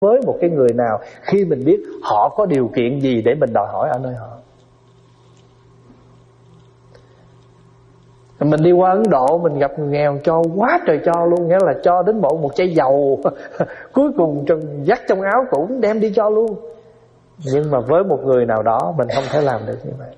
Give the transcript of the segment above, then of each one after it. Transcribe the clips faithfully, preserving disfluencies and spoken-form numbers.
với một cái người nào khi mình biết họ có điều kiện gì để mình đòi hỏi ở nơi họ. Mình đi qua Ấn Độ, mình gặp người nghèo cho quá trời cho luôn, nghĩa là cho đến bộ một chai dầu cuối cùng trong dắt trong áo cũng đem đi cho luôn. Nhưng mà với một người nào đó mình không thể làm được như vậy.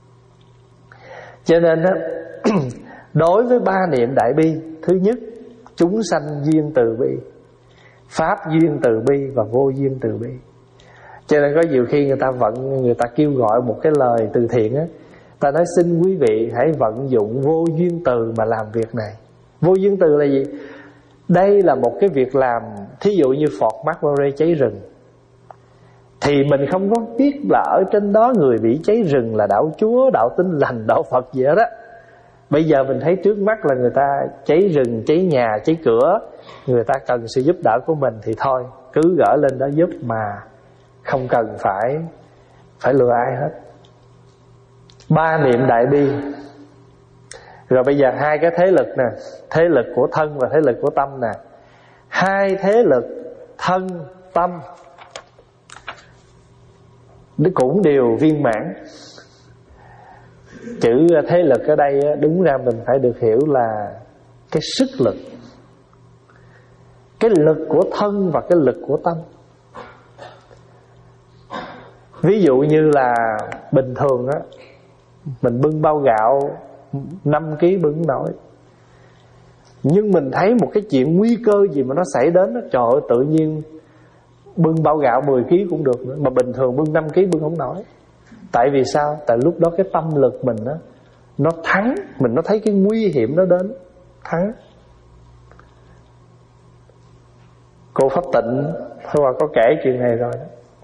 Cho nên á, đối với ba niệm đại bi, thứ nhất, chúng sanh duyên từ bi, pháp duyên từ bi và vô duyên từ bi. Cho nên có nhiều khi người ta vận, người ta kêu gọi một cái lời từ thiện á, ta nói xin quý vị hãy vận dụng vô duyên từ mà làm việc này. Vô duyên từ là gì? Đây là một cái việc làm, thí dụ như Fort McMurray cháy rừng, thì mình không có biết là ở trên đó người bị cháy rừng là đạo Chúa, đạo Tin Lành, đạo Phật gì đó. Bây giờ mình thấy trước mắt là người ta cháy rừng, cháy nhà, cháy cửa, người ta cần sự giúp đỡ của mình thì thôi, cứ gỡ lên đó giúp mà không cần phải phải lừa ai hết. Ba niệm đại bi. Rồi bây giờ hai cái thế lực nè, thế lực của thân và thế lực của tâm nè. Hai thế lực thân, tâm nó cũng đều viên mãn. Chữ thế lực ở đây đúng ra mình phải được hiểu là cái sức lực, cái lực của thân và cái lực của tâm. Ví dụ như là bình thường á, mình bưng bao gạo năm ký bưng nổi, nhưng mình thấy một cái chuyện nguy cơ gì mà nó xảy đến đó, trời ơi, tự nhiên bưng bao gạo mười ký cũng được nữa, mà bình thường bưng năm ký bưng không nổi. Tại vì sao? Tại lúc đó cái tâm lực mình đó, nó thắng, mình nó thấy cái nguy hiểm nó đến, thắng. Cô Pháp Tịnh hôm qua có kể chuyện này rồi đó.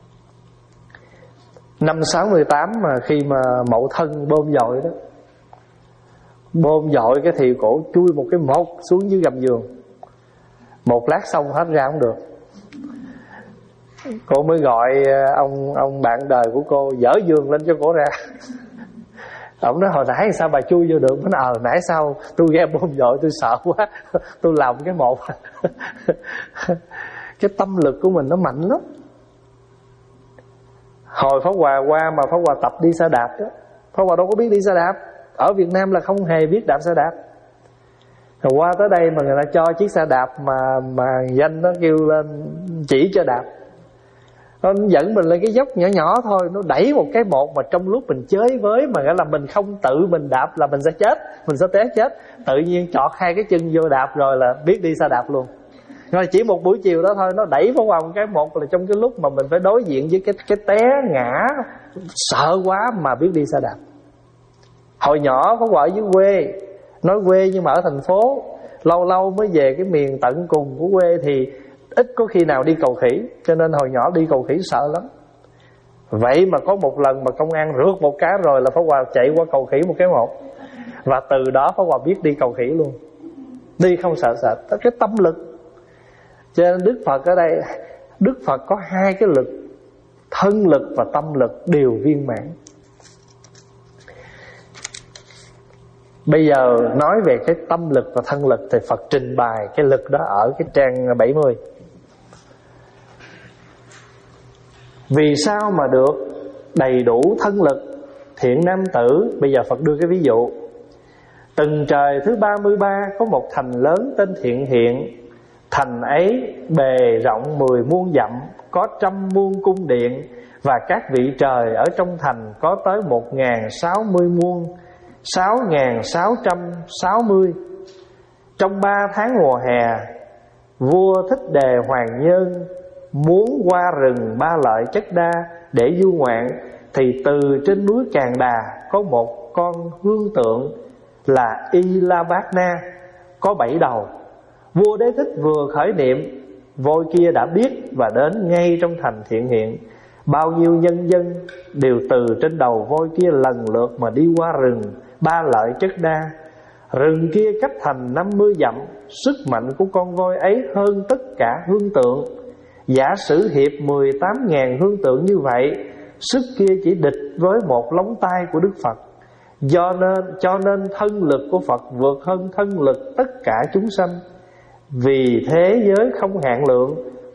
Năm sáu mươi tám mà khi mà Mậu Thân bơm dội đó, bơm dội cái thì cổ chui một cái mộc xuống dưới gầm giường. Một lát xong hết ra không được. Cô mới gọi ông ông bạn đời của cô dỡ giường lên cho cổ ra. Ông nói hồi nãy sao bà chui vô được? Nó nói ờ nãy sao tôi nghe bơm dội tôi sợ quá, tôi làm cái một. Cái tâm lực của mình nó mạnh lắm. Hồi Pháp Hòa qua mà Pháp Hòa tập đi xe đạp đó, Pháp Hòa đâu có biết đi xe đạp. Ở Việt Nam là không hề biết đạp xe đạp. Rồi qua tới đây mà người ta cho chiếc xe đạp mà mà danh nó kêu lên chỉ cho đạp, nó dẫn mình lên cái dốc nhỏ nhỏ thôi, nó đẩy một cái một mà trong lúc mình chơi với mà nghĩa là mình không tự mình đạp là mình sẽ chết, mình sẽ té chết. Tự nhiên chọt hai cái chân vô đạp rồi là biết đi xe đạp luôn. Rồi chỉ một buổi chiều đó thôi, nó đẩy vào vòng cái một là trong cái lúc mà mình phải đối diện với cái cái té ngã sợ quá mà biết đi xe đạp. Hồi nhỏ có ở dưới quê, nói quê nhưng mà ở thành phố, lâu lâu mới về cái miền tận cùng của quê thì ít có khi nào đi cầu khỉ, cho nên hồi nhỏ đi cầu khỉ sợ lắm. Vậy mà có một lần mà công an rượt một cái rồi là Pháp Hòa chạy qua cầu khỉ một cái một, và từ đó Pháp Hòa biết đi cầu khỉ luôn, đi không sợ sệt. Đó cái tâm lực. Cho nên Đức Phật ở đây, Đức Phật có hai cái lực, thân lực và tâm lực đều viên mãn. Bây giờ nói về cái tâm lực và thân lực thì Phật trình bày cái lực đó ở cái trang bảy mươi. Vì sao mà được đầy đủ thân lực thiện nam tử? Bây giờ Phật đưa cái ví dụ. Từng trời thứ ba mươi ba có một thành lớn tên Thiện Hiện. Thành ấy bề rộng mười muôn dặm, có trăm muôn cung điện, và các vị trời ở trong thành có tới một ngàn sáu mươi muôn, sáu ngàn sáu trăm sáu mươi. Trong ba tháng mùa hè, vua Thích Đề Hoàng Nhân muốn qua rừng Ba Lợi Chất Đa để du ngoạn, thì từ trên núi Càn Đà có một con hương tượng là Y La Bát Na, có bảy đầu. Vua Đế Thích vừa khởi niệm, voi kia đã biết và đến ngay trong thành Thiện Hiện. Bao nhiêu nhân dân đều từ trên đầu voi kia lần lượt mà đi qua rừng Ba Lợi Chất Đa. Rừng kia cách thành năm mươi dặm. Sức mạnh của con voi ấy hơn tất cả hương tượng. Giả sử hiệp mười tám ngàn hương tượng như vậy, sức kia chỉ địch với một lóng tay của Đức Phật. Do nên, cho nên thân lực của Phật vượt hơn thân lực tất cả chúng sanh. Vì thế giới không hạn lượng,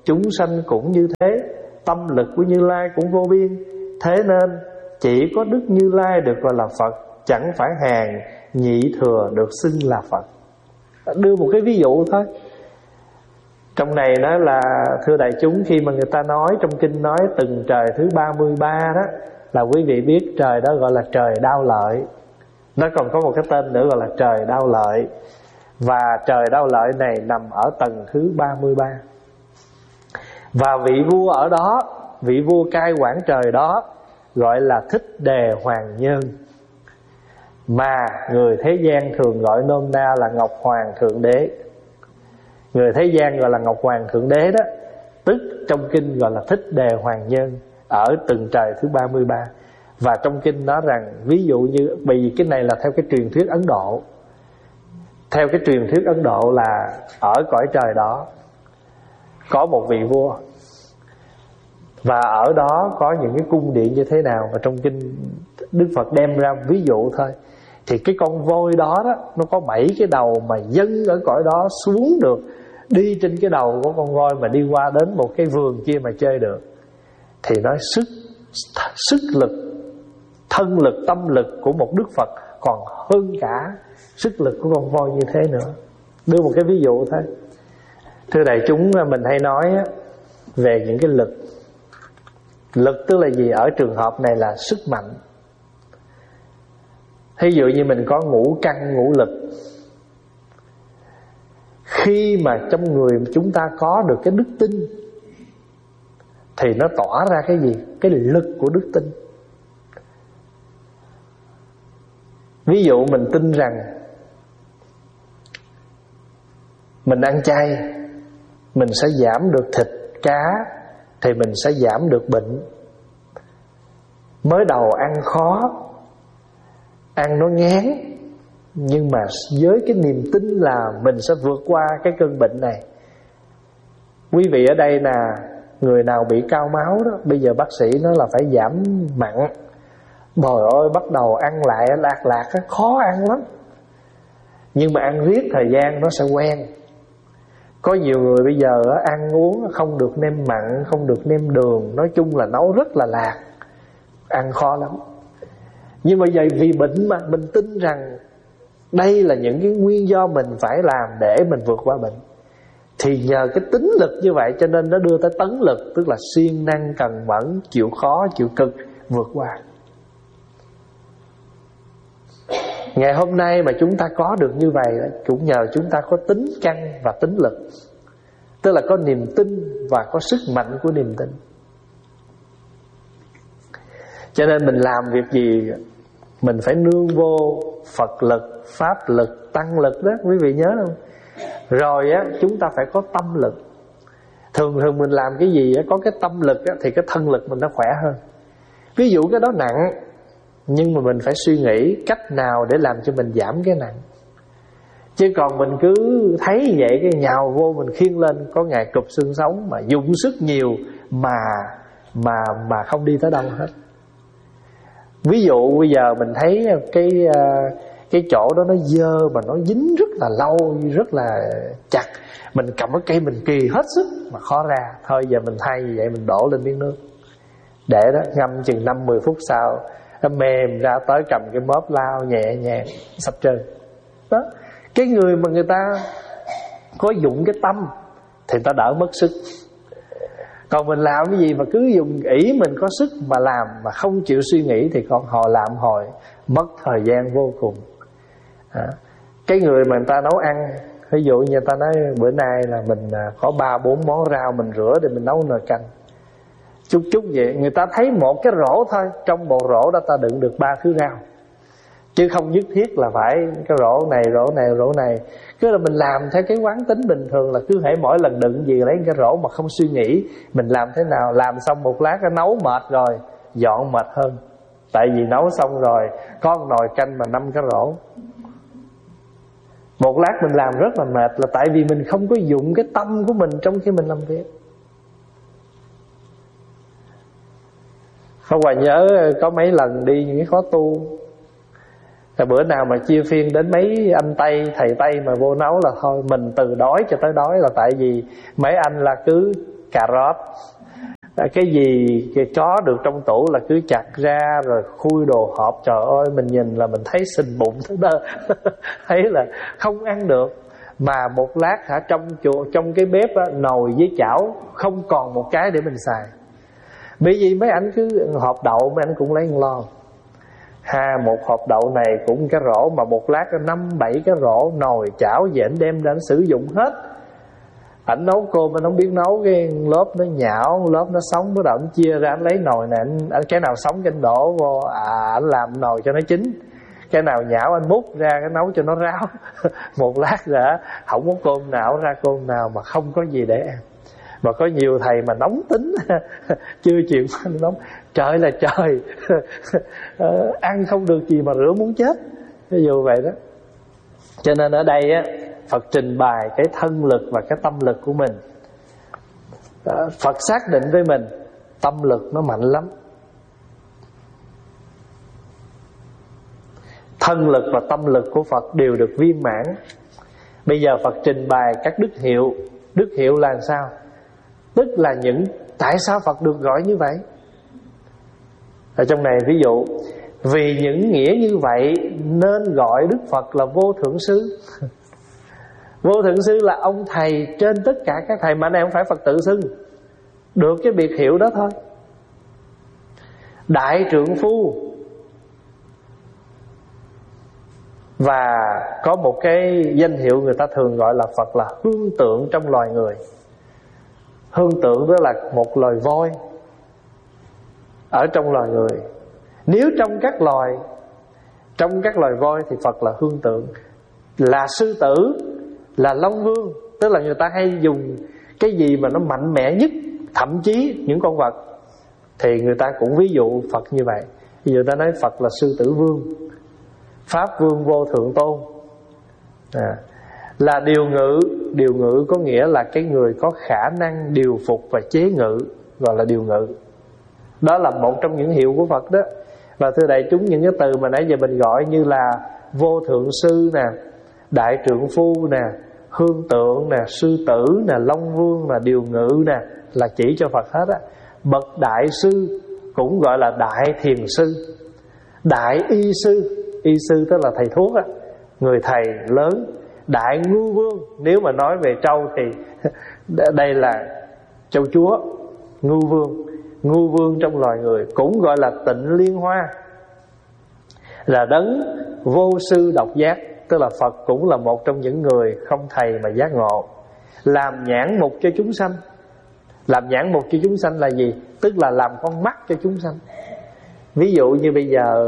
chúng sanh cũng như thế, tâm lực của Như Lai cũng vô biên. Thế nên chỉ có Đức Như Lai được gọi là Phật, chẳng phải hàng nhị thừa được xưng là Phật. Đưa một cái ví dụ thôi. Trong này đó là, thưa đại chúng, khi mà người ta nói trong kinh nói từng trời thứ ba mươi ba đó, là quý vị biết trời đó gọi là trời Đao Lợi. Nó còn có một cái tên nữa gọi là trời Đao Lợi. Và trời Đao Lợi này nằm ở tầng thứ ba mươi ba. Và vị vua ở đó, vị vua cai quản trời đó gọi là Thích Đề Hoàng Nhân, mà người thế gian thường gọi nôm na là Ngọc Hoàng Thượng Đế. Người thế gian gọi là Ngọc Hoàng Thượng Đế đó, tức trong kinh gọi là Thích Đề Hoàng Nhân, ở từng trời thứ ba mươi ba. Và trong kinh nói rằng, ví dụ như, bởi vì cái này là theo cái truyền thuyết Ấn Độ. Theo cái truyền thuyết Ấn Độ là ở cõi trời đó có một vị vua, và ở đó có những cái cung điện như thế nào. Và trong kinh Đức Phật đem ra ví dụ thôi. Thì cái con voi đó đó, nó có bảy cái đầu, mà dân ở cõi đó xuống được, đi trên cái đầu của con voi mà đi qua đến một cái vườn kia mà chơi được. Thì nói sức sức lực, thân lực, tâm lực của một Đức Phật còn hơn cả sức lực của con voi như thế nữa. Đưa một cái ví dụ thôi. Thưa đại chúng, mình hay nói về những cái lực. Lực tức là gì? Ở trường hợp này là sức mạnh. Thí dụ như mình có ngũ căn ngũ lực. Khi mà trong người chúng ta có được cái đức tin thì nó tỏa ra cái gì? Cái lực của đức tin. Ví dụ mình tin rằng mình ăn chay, mình sẽ giảm được thịt, cá, thì mình sẽ giảm được bệnh. Mới đầu ăn khó, ăn nó ngán, nhưng mà với cái niềm tin là mình sẽ vượt qua cái cơn bệnh này. Quý vị ở đây là người nào bị cao máu đó, bây giờ bác sĩ nói là phải giảm mặn. Trời ơi, bắt đầu ăn lại lạc lạc khó ăn lắm. Nhưng mà ăn riết thời gian nó sẽ quen. Có nhiều người bây giờ ăn uống không được nêm mặn, không được nêm đường, nói chung là nấu rất là lạc, ăn khó lắm. Nhưng mà vậy vì bệnh mà mình tin rằng đây là những cái nguyên do mình phải làm để mình vượt qua bệnh, thì nhờ cái tính lực như vậy cho nên nó đưa tới tấn lực, tức là siêng năng cần mẫn, chịu khó chịu cực vượt qua. Ngày hôm nay mà chúng ta có được như vậy cũng nhờ chúng ta có tính căn và tính lực, tức là có niềm tin và có sức mạnh của niềm tin. Cho nên mình làm việc gì mình phải nương vô Phật lực, Pháp lực, Tăng lực đó, quý vị nhớ không? Rồi á, chúng ta phải có tâm lực. Thường thường mình làm cái gì á, có cái tâm lực á, thì cái thân lực mình nó khỏe hơn. Ví dụ cái đó nặng, nhưng mà mình phải suy nghĩ cách nào để làm cho mình giảm cái nặng. Chứ còn mình cứ thấy vậy cái nhào vô mình khiêng lên, có ngày cụp xương sống mà dùng sức nhiều mà mà mà không đi tới đâu hết. Ví dụ bây giờ mình thấy cái cái chỗ đó nó dơ mà nó dính rất là lâu, rất là chặt, mình cầm cái cây mình kỳ hết sức mà khó ra. Thôi giờ mình thay như vậy, mình đổ lên miếng nước để đó ngâm chừng năm mười phút sau nó mềm ra, tới cầm cái mớp lao nhẹ nhàng sạch trơn. Đó, cái người mà người ta có dụng cái tâm thì người ta đỡ mất sức. Còn mình làm cái gì mà cứ dùng ý mình có sức mà làm mà không chịu suy nghĩ thì còn họ làm hồi mất thời gian vô cùng. À, cái người mà người ta nấu ăn, ví dụ như người ta nói bữa nay là mình có ba bốn món rau mình rửa để mình nấu nồi canh, chút chút vậy, người ta thấy một cái rổ thôi, trong một rổ đó ta đựng được ba thứ rau, chứ không nhất thiết là phải cái rổ này rổ này rổ này. Cứ là mình làm theo cái quán tính bình thường, là cứ hễ mỗi lần đựng gì lấy cái rổ mà không suy nghĩ mình làm thế nào. Làm xong một lát nó nấu mệt rồi, dọn mệt hơn. Tại vì nấu xong rồi có một nồi canh mà năm cái rổ, một lát mình làm rất là mệt, là tại vì mình không có dụng cái tâm của mình trong khi mình làm việc. Pháp Hòa nhớ có mấy lần đi những cái khóa tu, là bữa nào mà chia phiên đến mấy anh Tây, thầy Tây mà vô nấu là thôi mình từ đói cho tới đói, là tại vì mấy anh là cứ cà rốt. Cái gì có được trong tủ là cứ chặt ra rồi khui đồ hộp. Trời ơi, mình nhìn là mình thấy sình bụng thế đó. Thấy là không ăn được. Mà một lát hả, trong chùa, trong cái bếp á, nồi với chảo không còn một cái để mình xài. Bởi vì mấy anh cứ hộp đậu, mấy anh cũng lấy một lon. Ha, một hộp đậu này cũng cái rổ, mà một lát năm bảy cái rổ nồi chảo về anh đem ra anh sử dụng hết. Ảnh nấu cơm anh không biết nấu, cái lớp nó nhão, lớp nó sống, bắt đầu anh chia ra, anh lấy nồi này, anh, anh cái nào sống cái anh đổ vô, à anh làm nồi cho nó chín. Cái nào nhão anh múc ra cái nấu cho nó ráo. Một lát rồi không có cơm nào ra cơm nào mà không có gì để ăn. Mà có nhiều thầy mà nóng tính, chưa chịu ăn nóng, trời là trời. Ăn không được gì mà rửa muốn chết. Ví dụ vậy đó. Cho nên ở đây á, Phật trình bày cái thân lực và cái tâm lực của mình. Phật xác định với mình tâm lực nó mạnh lắm. Thân lực và tâm lực của Phật đều được viên mãn. Bây giờ Phật trình bày các đức hiệu. Đức hiệu là sao? Tức là những tại sao Phật được gọi như vậy. Ở trong này ví dụ, vì những nghĩa như vậy nên gọi Đức Phật là Vô Thượng Sư. Vô Thượng Sư là ông thầy trên tất cả các thầy, mà này không phải Phật tự xưng, được cái biệt hiệu đó thôi. Đại trượng phu. Và có một cái danh hiệu người ta thường gọi là Phật là hương tượng trong loài người. Hương tượng đó là một loài voi ở trong loài người. Nếu trong các loài, trong các loài voi thì Phật là hương tượng. Là sư tử, là long vương. Tức là người ta hay dùng cái gì mà nó mạnh mẽ nhất, thậm chí những con vật, thì người ta cũng ví dụ Phật như vậy. Ví dụ ta nói Phật là sư tử vương, Pháp vương vô thượng tôn. à, Là điều ngự. Điều ngự có nghĩa là cái người có khả năng điều phục và chế ngự, gọi là điều ngự. Đó là một trong những hiệu của Phật đó. Và thưa đại chúng, những cái từ mà nãy giờ mình gọi như là Vô Thượng Sư nè, Đại Trượng Phu nè, Hương Tượng nè, Sư Tử nè, Long Vương nè, Điều Ngự nè, là chỉ cho Phật hết á. Bậc Đại Sư cũng gọi là Đại Thiền Sư. Đại Y Sư, Y Sư tức là thầy thuốc á, người thầy lớn. Đại Ngưu Vương, nếu mà nói về trâu thì đây là châu chúa, Ngưu Vương. Ngưu Vương trong loài người cũng gọi là Tịnh Liên Hoa, là đấng vô sư độc giác. Tức là Phật cũng là một trong những người không thầy mà giác ngộ. Làm nhãn mục cho chúng sanh. Làm nhãn mục cho chúng sanh là gì? Tức là làm con mắt cho chúng sanh. Ví dụ như bây giờ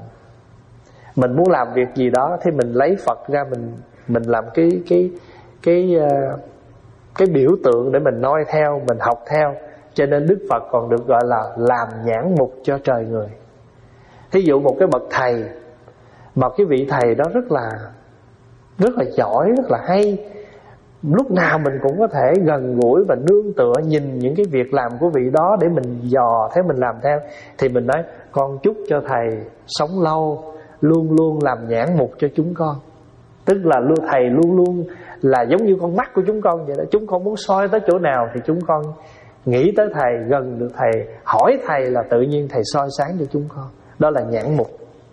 mình muốn làm việc gì đó thì mình lấy Phật ra, mình mình làm cái cái cái cái biểu tượng để mình noi theo, mình học theo. Cho nên Đức Phật còn được gọi là làm nhãn mục cho trời người. Thí dụ một cái bậc thầy, mà cái vị thầy đó rất là rất là giỏi, rất là hay, lúc nào mình cũng có thể gần gũi và nương tựa, nhìn những cái việc làm của vị đó để mình dò theo, mình làm theo. Thì mình nói con chúc cho thầy sống lâu, luôn luôn làm nhãn mục cho chúng con. Tức là luôn thầy luôn luôn là giống như con mắt của chúng con vậy đó. Chúng con muốn soi tới chỗ nào thì chúng con nghĩ tới thầy, gần được thầy, hỏi thầy là tự nhiên thầy soi sáng cho chúng con. Đó là nhãn mục.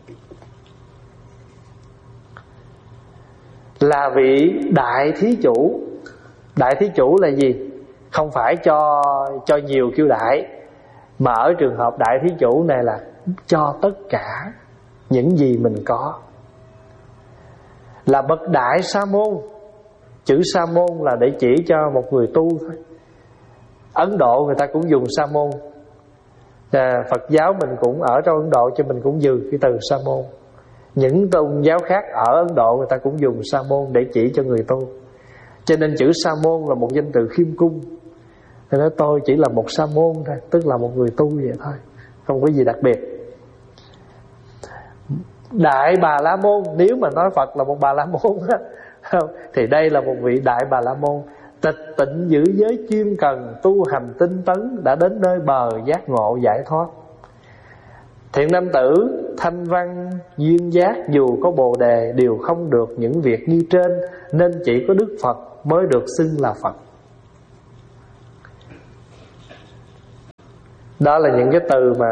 Là vị đại thí chủ. Đại thí chủ là gì? Không phải cho cho nhiều kêu đại, mà ở trường hợp đại thí chủ này là cho tất cả những gì mình có. Là bậc đại sa môn. Chữ sa môn là để chỉ cho một người tu thôi. Ấn Độ người ta cũng dùng sa môn. à, Phật giáo mình cũng ở trong Ấn Độ cho mình cũng dùng cái từ sa môn. Những tôn giáo khác ở Ấn Độ người ta cũng dùng sa môn để chỉ cho người tu. Cho nên chữ sa môn là một danh từ khiêm cung. Thì nói tôi chỉ là một sa môn thôi, tức là một người tu vậy thôi, không có gì đặc biệt. Đại Bà La Môn, nếu mà nói Phật là một Bà La Môn thì đây là một vị Đại Bà La Môn, tịch tịnh giữ giới chuyên cần, tu hành tinh tấn, đã đến nơi bờ giác ngộ giải thoát. Thiện nam tử, thanh văn, duyên giác, dù có Bồ Đề đều không được những việc như trên, nên chỉ có Đức Phật mới được xưng là Phật. Đó là những cái từ mà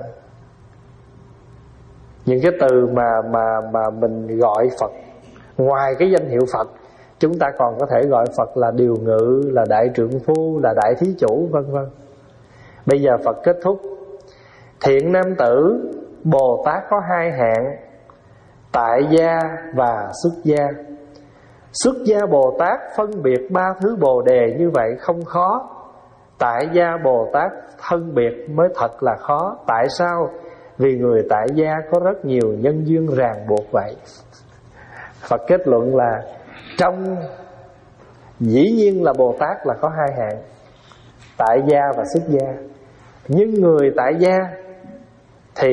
những cái từ mà mà mà mình gọi Phật. Ngoài cái danh hiệu Phật, chúng ta còn có thể gọi Phật là điều ngự, là đại trượng phu, là đại thí chủ, vân vân. Bây giờ Phật kết thúc: thiện nam tử, Bồ Tát có hai hạng, tại gia và xuất gia. Xuất gia Bồ Tát phân biệt ba thứ bồ đề như vậy không khó. Tại gia Bồ Tát phân biệt mới thật là khó. Tại sao? Vì người tại gia có rất nhiều nhân duyên ràng buộc vậy. Phật kết luận là trong dĩ nhiên là Bồ Tát là có hai hạng, tại gia và xuất gia. Nhưng người tại gia thì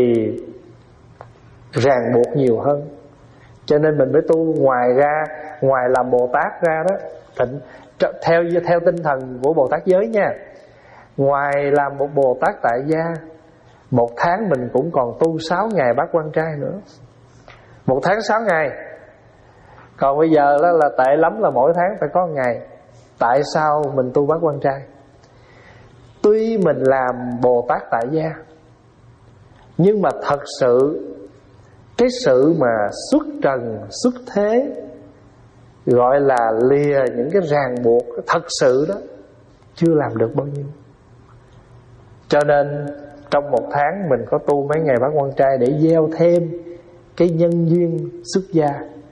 ràng buộc nhiều hơn, cho nên mình mới tu. Ngoài ra, ngoài làm Bồ Tát ra đó, thịnh, theo theo tinh thần của Bồ Tát giới nha, ngoài làm một Bồ Tát tại gia, một tháng mình cũng còn tu sáu ngày bát quan trai nữa. Một tháng sáu ngày. Còn bây giờ đó là tệ lắm là mỗi tháng phải có một ngày. Tại sao mình tu bát quan trai? Tuy mình làm Bồ Tát tại gia, nhưng mà thật sự cái sự mà xuất trần, xuất thế, gọi là lìa những cái ràng buộc thật sự đó, chưa làm được bao nhiêu. Cho nên trong một tháng mình có tu mấy ngày bát quan trai để gieo thêm cái nhân duyên xuất gia.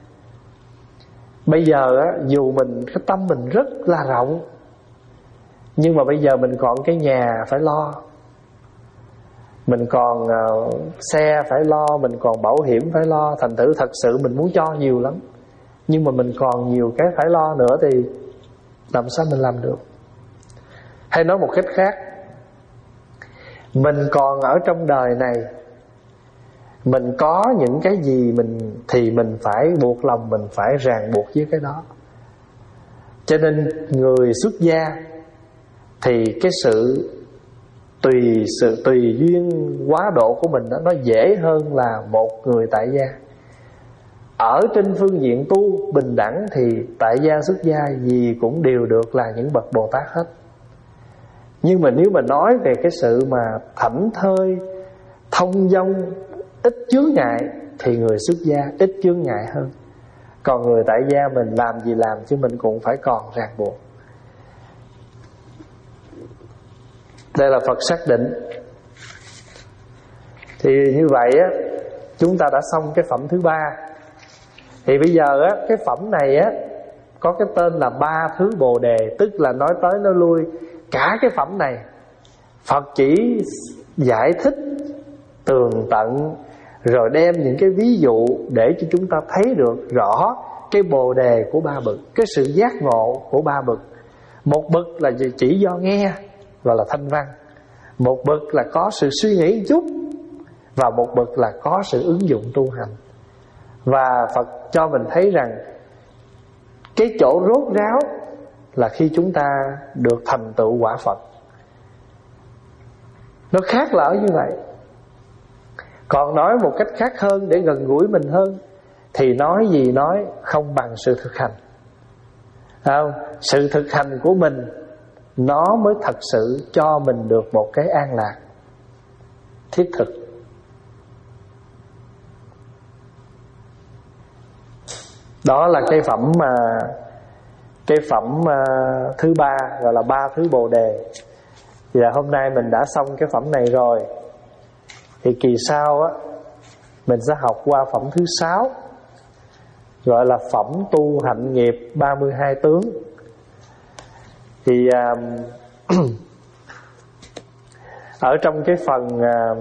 Bây giờ á, dù mình cái tâm mình rất là rộng, nhưng mà bây giờ mình còn cái nhà phải lo, mình còn uh, xe phải lo, mình còn bảo hiểm phải lo. Thành thử thật sự mình muốn cho nhiều lắm, nhưng mà mình còn nhiều cái phải lo nữa thì làm sao mình làm được? Hay nói một cách khác, mình còn ở trong đời này, mình có những cái gì mình thì mình phải buộc lòng, mình phải ràng buộc với cái đó. Cho nên người xuất gia thì cái sự tùy sự tùy duyên quá độ của mình đó, nó dễ hơn là một người tại gia. Ở trên phương diện tu bình đẳng thì tại gia xuất gia gì cũng đều được là những bậc Bồ Tát hết. Nhưng mà nếu mà nói về cái sự mà thảnh thơi, thông dong, ít chướng ngại thì người xuất gia ít chướng ngại hơn. Còn người tại gia mình làm gì làm chứ mình cũng phải còn ràng buộc. Đây là Phật xác định. Thì như vậy á, chúng ta đã xong cái phẩm thứ ba. Thì bây giờ á, cái phẩm này á có cái tên là ba thứ bồ đề. Tức là nói tới nói lui cả cái phẩm này Phật chỉ giải thích tường tận, rồi đem những cái ví dụ để cho chúng ta thấy được rõ cái bồ đề của ba bậc, cái sự giác ngộ của ba bậc. Một bậc là chỉ do nghe, gọi là thanh văn. Một bậc là có sự suy nghĩ một chút, và một bậc là có sự ứng dụng tu hành. Và Phật cho mình thấy rằng cái chỗ rốt ráo là khi chúng ta được thành tựu quả Phật. Nó khác là ở như vậy. Còn nói một cách khác hơn để gần gũi mình hơn thì nói gì nói không bằng sự thực hành. Không? Sự thực hành của mình nó mới thật sự cho mình được một cái an lạc thiết thực. Đó là cái phẩm mà cái phẩm uh, thứ ba, gọi là ba thứ bồ đề. Và hôm nay mình đã xong cái phẩm này rồi, thì kỳ sau á mình sẽ học qua phẩm thứ sáu, gọi là phẩm tu hạnh nghiệp ba mươi hai tướng. Thì uh, ở trong cái phần uh,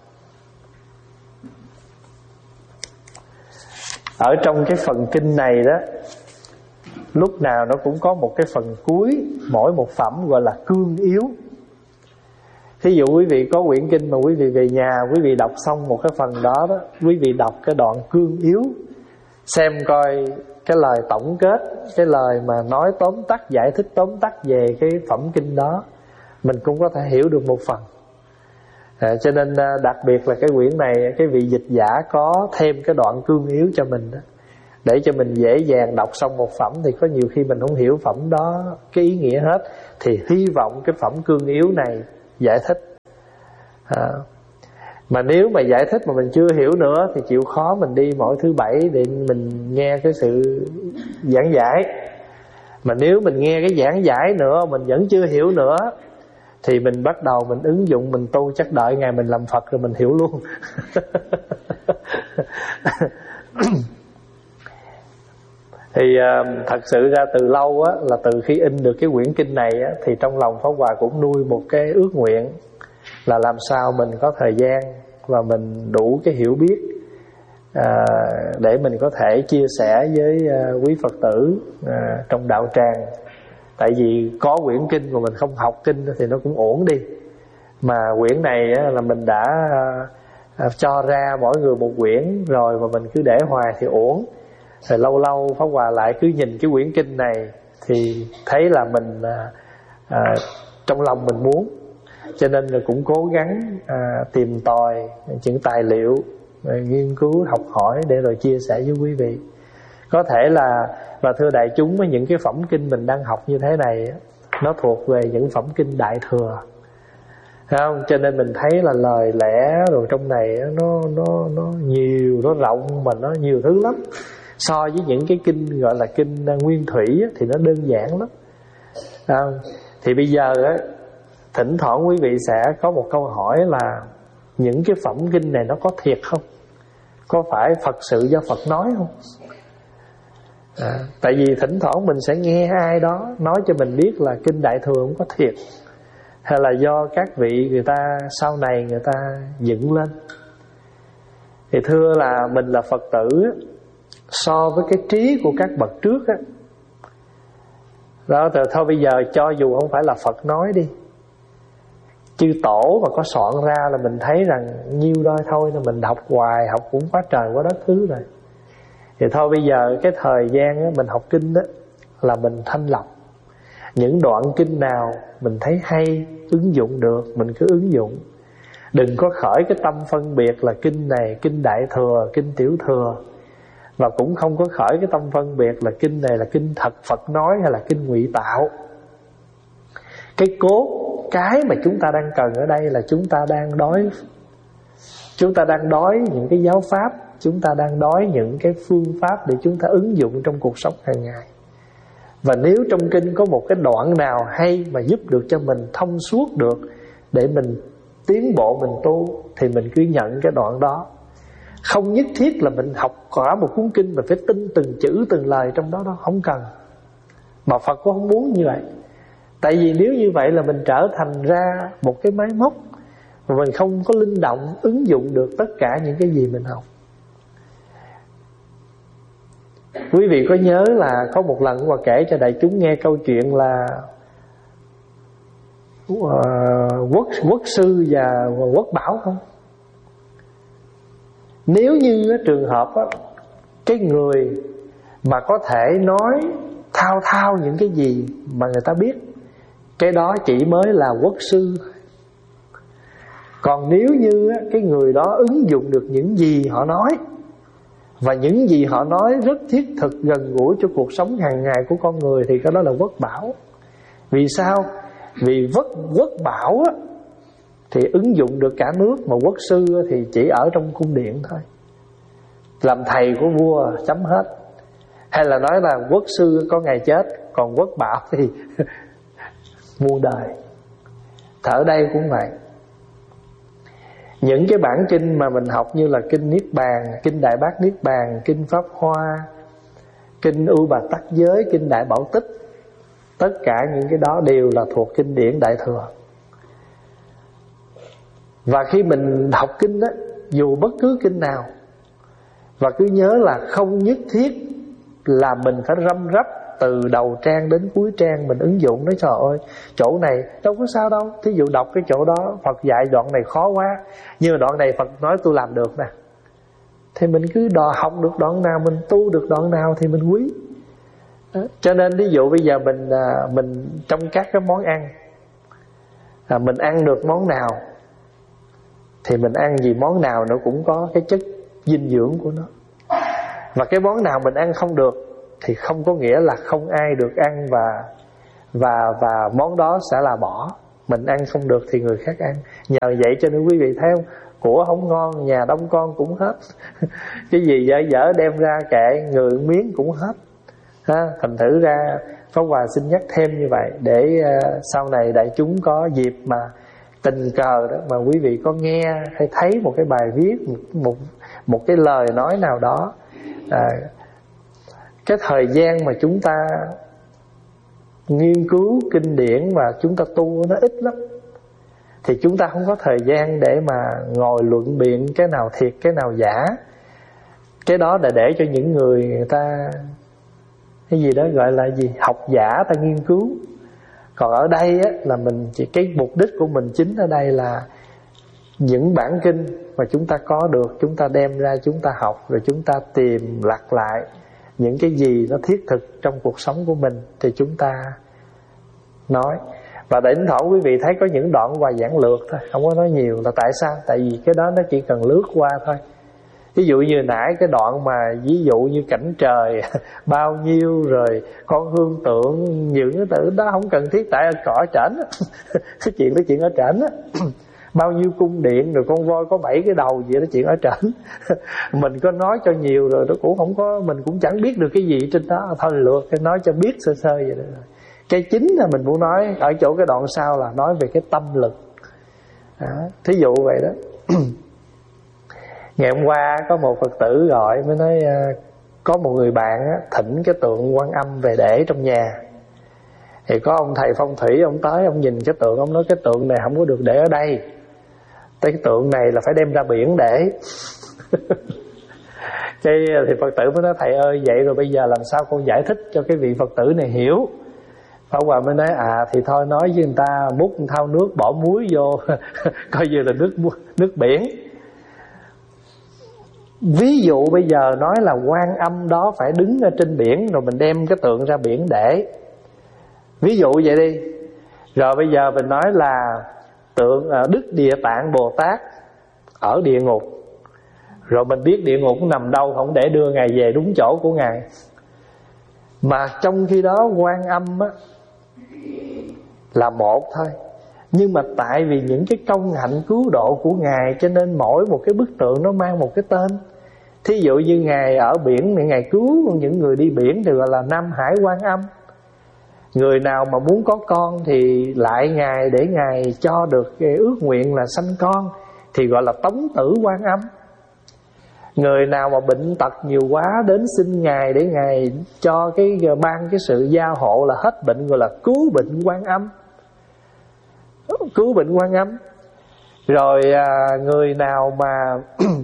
ở trong cái phần kinh này đó, lúc nào nó cũng có một cái phần cuối mỗi một phẩm gọi là cương yếu. Thí dụ quý vị có quyển kinh mà quý vị về nhà, quý vị đọc xong một cái phần đó đó, quý vị đọc cái đoạn cương yếu, xem coi cái lời tổng kết, cái lời mà nói tóm tắt, giải thích tóm tắt về cái phẩm kinh đó, mình cũng có thể hiểu được một phần. À, cho nên đặc biệt là cái quyển này, cái vị dịch giả có thêm cái đoạn cương yếu cho mình đó, để cho mình dễ dàng đọc xong một phẩm. Thì có nhiều khi mình không hiểu phẩm đó cái ý nghĩa hết, thì hy vọng cái phẩm cương yếu này giải thích. à, Mà nếu mà giải thích mà mình chưa hiểu nữa thì chịu khó mình đi mỗi thứ bảy để mình nghe cái sự giảng giải. Mà nếu mình nghe cái giảng giải nữa mình vẫn chưa hiểu nữa thì mình bắt đầu mình ứng dụng, mình tu, chắc đợi ngày mình làm Phật rồi mình hiểu luôn. Thì uh, thật sự ra từ lâu á, là từ khi in được cái quyển kinh này á, thì trong lòng Pháp Hòa cũng nuôi một cái ước nguyện là làm sao mình có thời gian và mình đủ cái hiểu biết à, để mình có thể chia sẻ với à, quý Phật tử à, trong đạo tràng. Tại vì có quyển kinh mà mình không học kinh thì nó cũng ổn đi. Mà quyển này á, là mình đã à, cho ra mỗi người một quyển rồi mà mình cứ để hoài thì ổn. Rồi lâu lâu Pháp Hòa lại cứ nhìn cái quyển kinh này thì thấy là mình à, à, trong lòng mình muốn, cho nên là cũng cố gắng à, tìm tòi những tài liệu, nghiên cứu học hỏi để rồi chia sẻ với quý vị. Có thể là, và thưa đại chúng, với những cái phẩm kinh mình đang học như thế này nó thuộc về những phẩm kinh Đại Thừa, thấy không? Cho nên mình thấy là lời lẽ rồi trong này nó nó nó nhiều, nó rộng mà nó nhiều thứ lắm. So với những cái kinh gọi là kinh nguyên thủy thì nó đơn giản lắm. À, thì bây giờ á, thỉnh thoảng quý vị sẽ có một câu hỏi là những cái phẩm kinh này nó có thiệt không? Có phải Phật sự do Phật nói không? À, tại vì thỉnh thoảng mình sẽ nghe ai đó nói cho mình biết là kinh Đại Thừa không có thiệt, hay là do các vị người ta sau này người ta dựng lên. Thì thưa là mình là Phật tử, so với cái trí của các bậc trước á, đó, rồi thôi bây giờ cho dù không phải là Phật nói đi, chư tổ mà có soạn ra là mình thấy rằng nhiêu đó thôi, là mình đọc hoài, học cũng quá trời quá đất thứ rồi. Thì thôi bây giờ cái thời gian á, mình học kinh đó là mình thanh lọc. Những đoạn kinh nào mình thấy hay, ứng dụng được, mình cứ ứng dụng. Đừng có khởi cái tâm phân biệt là kinh này, kinh Đại Thừa, kinh Tiểu Thừa. Và cũng không có khởi cái tâm phân biệt là kinh này là kinh thật Phật nói hay là kinh ngụy tạo. Cái cốt, cái mà chúng ta đang cần ở đây là chúng ta đang đói, chúng ta đang đói những cái giáo pháp, chúng ta đang đói những cái phương pháp để chúng ta ứng dụng trong cuộc sống hàng ngày. Và nếu trong kinh có một cái đoạn nào hay mà giúp được cho mình thông suốt được để mình tiến bộ, mình tu, thì mình cứ nhận cái đoạn đó. Không nhất thiết là mình học cả một cuốn kinh mà phải tin từng chữ từng lời trong đó đâu, không cần. Mà Phật cũng không muốn như vậy. Tại vì nếu như vậy là mình trở thành ra một cái máy móc mà mình không có linh động ứng dụng được tất cả những cái gì mình học. Quý vị có nhớ là có một lần Hòa kể cho đại chúng nghe câu chuyện là uh, quốc, quốc sư và quốc bảo không? Nếu như trường hợp á, cái người mà có thể nói thao thao những cái gì mà người ta biết, cái đó chỉ mới là quốc sư. Còn nếu như á, cái người đó ứng dụng được những gì họ nói, và những gì họ nói rất thiết thực, gần gũi cho cuộc sống hàng ngày của con người, thì cái đó là quốc bảo. Vì sao? Vì quốc, quốc bảo á, thì ứng dụng được cả nước, mà quốc sư thì chỉ ở trong cung điện thôi, làm thầy của vua chấm hết. Hay là nói là quốc sư có ngày chết, còn quốc bảo thì muôn đời. Ở đây cũng vậy. Những cái bản kinh mà mình học như là kinh Niết Bàn, kinh Đại Bát Niết Bàn, kinh Pháp Hoa, kinh U Bà Tắc Giới, kinh Đại Bảo Tích, tất cả những cái đó đều là thuộc kinh điển Đại Thừa. Và khi mình đọc kinh đó, dù bất cứ kinh nào, và cứ nhớ là không nhất thiết là mình phải răm rắp từ đầu trang đến cuối trang mình ứng dụng. Nói trời ơi, chỗ này đâu có sao đâu, thí dụ đọc cái chỗ đó Phật dạy đoạn này khó quá, nhưng mà đoạn này Phật nói tôi làm được nè, thì mình cứ đò học được đoạn nào, mình tu được đoạn nào thì mình quý. Đó. Cho nên ví dụ bây giờ mình mình trong các cái món ăn, à, mình ăn được món nào thì mình ăn gì món nào nó cũng có cái chất dinh dưỡng của nó. Và cái món nào mình ăn không được thì không có nghĩa là không ai được ăn, và và và món đó sẽ là bỏ. Mình ăn không được thì người khác ăn. Nhờ vậy cho nên quý vị thấy không, của không ngon nhà đông con cũng hết. Cái gì dở dở đem ra kệ, người miếng cũng hết ha. Thành thử ra Pháp Hòa xin nhắc thêm như vậy, để uh, sau này đại chúng có dịp mà tình cờ đó mà quý vị có nghe hay thấy một cái bài viết, một một, một cái lời nói nào đó, à, cái thời gian mà chúng ta nghiên cứu kinh điển và chúng ta tu nó ít lắm, thì chúng ta không có thời gian để mà ngồi luận biện cái nào thiệt cái nào giả. Cái đó là để cho những người, người ta cái gì đó gọi là gì, học giả ta nghiên cứu. Còn ở đây á, là mình chỉ, cái mục đích của mình chính ở đây là những bản kinh mà chúng ta có được, chúng ta đem ra chúng ta học, rồi chúng ta tìm lặt lại những cái gì nó thiết thực trong cuộc sống của mình thì chúng ta nói. Và thỉnh thoảng quý vị thấy có những đoạn Hòa giảng lược thôi, không có nói nhiều. Là tại sao? Tại vì cái đó nó chỉ cần lướt qua thôi. Ví dụ như nãy cái đoạn mà ví dụ như cảnh trời bao nhiêu, rồi con hương tượng, những cái tự đó không cần thiết, tại ở cõi trển cái chuyện đó chuyện ở trển á. Bao nhiêu cung điện, rồi con voi có bảy cái đầu gì đó, chuyện ở trển. Mình có nói cho nhiều rồi nó cũng không có, mình cũng chẳng biết được cái gì trên đó. Thôi lượt cái nói cho biết sơ sơ vậy đó. Cái chính là mình muốn nói ở chỗ cái đoạn sau là nói về cái tâm lực. Đó, thí dụ vậy đó. Ngày hôm qua có một Phật tử gọi mới nói có một người bạn thỉnh cái tượng Quan Âm về để trong nhà. Thì có ông thầy phong thủy, ông tới ông nhìn cái tượng, ông nói cái tượng này không có được để ở đây, cái tượng này là phải đem ra biển để. Cái thì Phật tử mới nói thầy ơi, vậy rồi bây giờ làm sao con giải thích cho cái vị Phật tử này hiểu? Pháp Hòa mới nói à thì thôi nói với người ta múc thao nước bỏ muối vô coi như là nước nước biển. Ví dụ bây giờ nói là Quan Âm đó phải đứng ở trên biển, rồi mình đem cái tượng ra biển để. Ví dụ vậy đi. Rồi bây giờ mình nói là tượng Đức Địa Tạng Bồ Tát ở địa ngục, rồi mình biết địa ngục nằm đâu, không để đưa Ngài về đúng chỗ của Ngài. Mà trong khi đó Quan Âm á, là một thôi, nhưng mà tại vì những cái công hạnh cứu độ của Ngài, cho nên mỗi một cái bức tượng nó mang một cái tên. Thí dụ như Ngài ở biển thì Ngài cứu những người đi biển thì gọi là Nam Hải Quan Âm. Người nào mà muốn có con thì lại Ngài để Ngài cho được cái ước nguyện là sanh con thì gọi là Tống Tử Quan Âm. Người nào mà bệnh tật nhiều quá đến xin Ngài để Ngài cho cái ban cái sự gia hộ là hết bệnh, gọi là Cứu Bệnh Quan Âm. Cứu Bệnh Quan Âm. Rồi à, người nào mà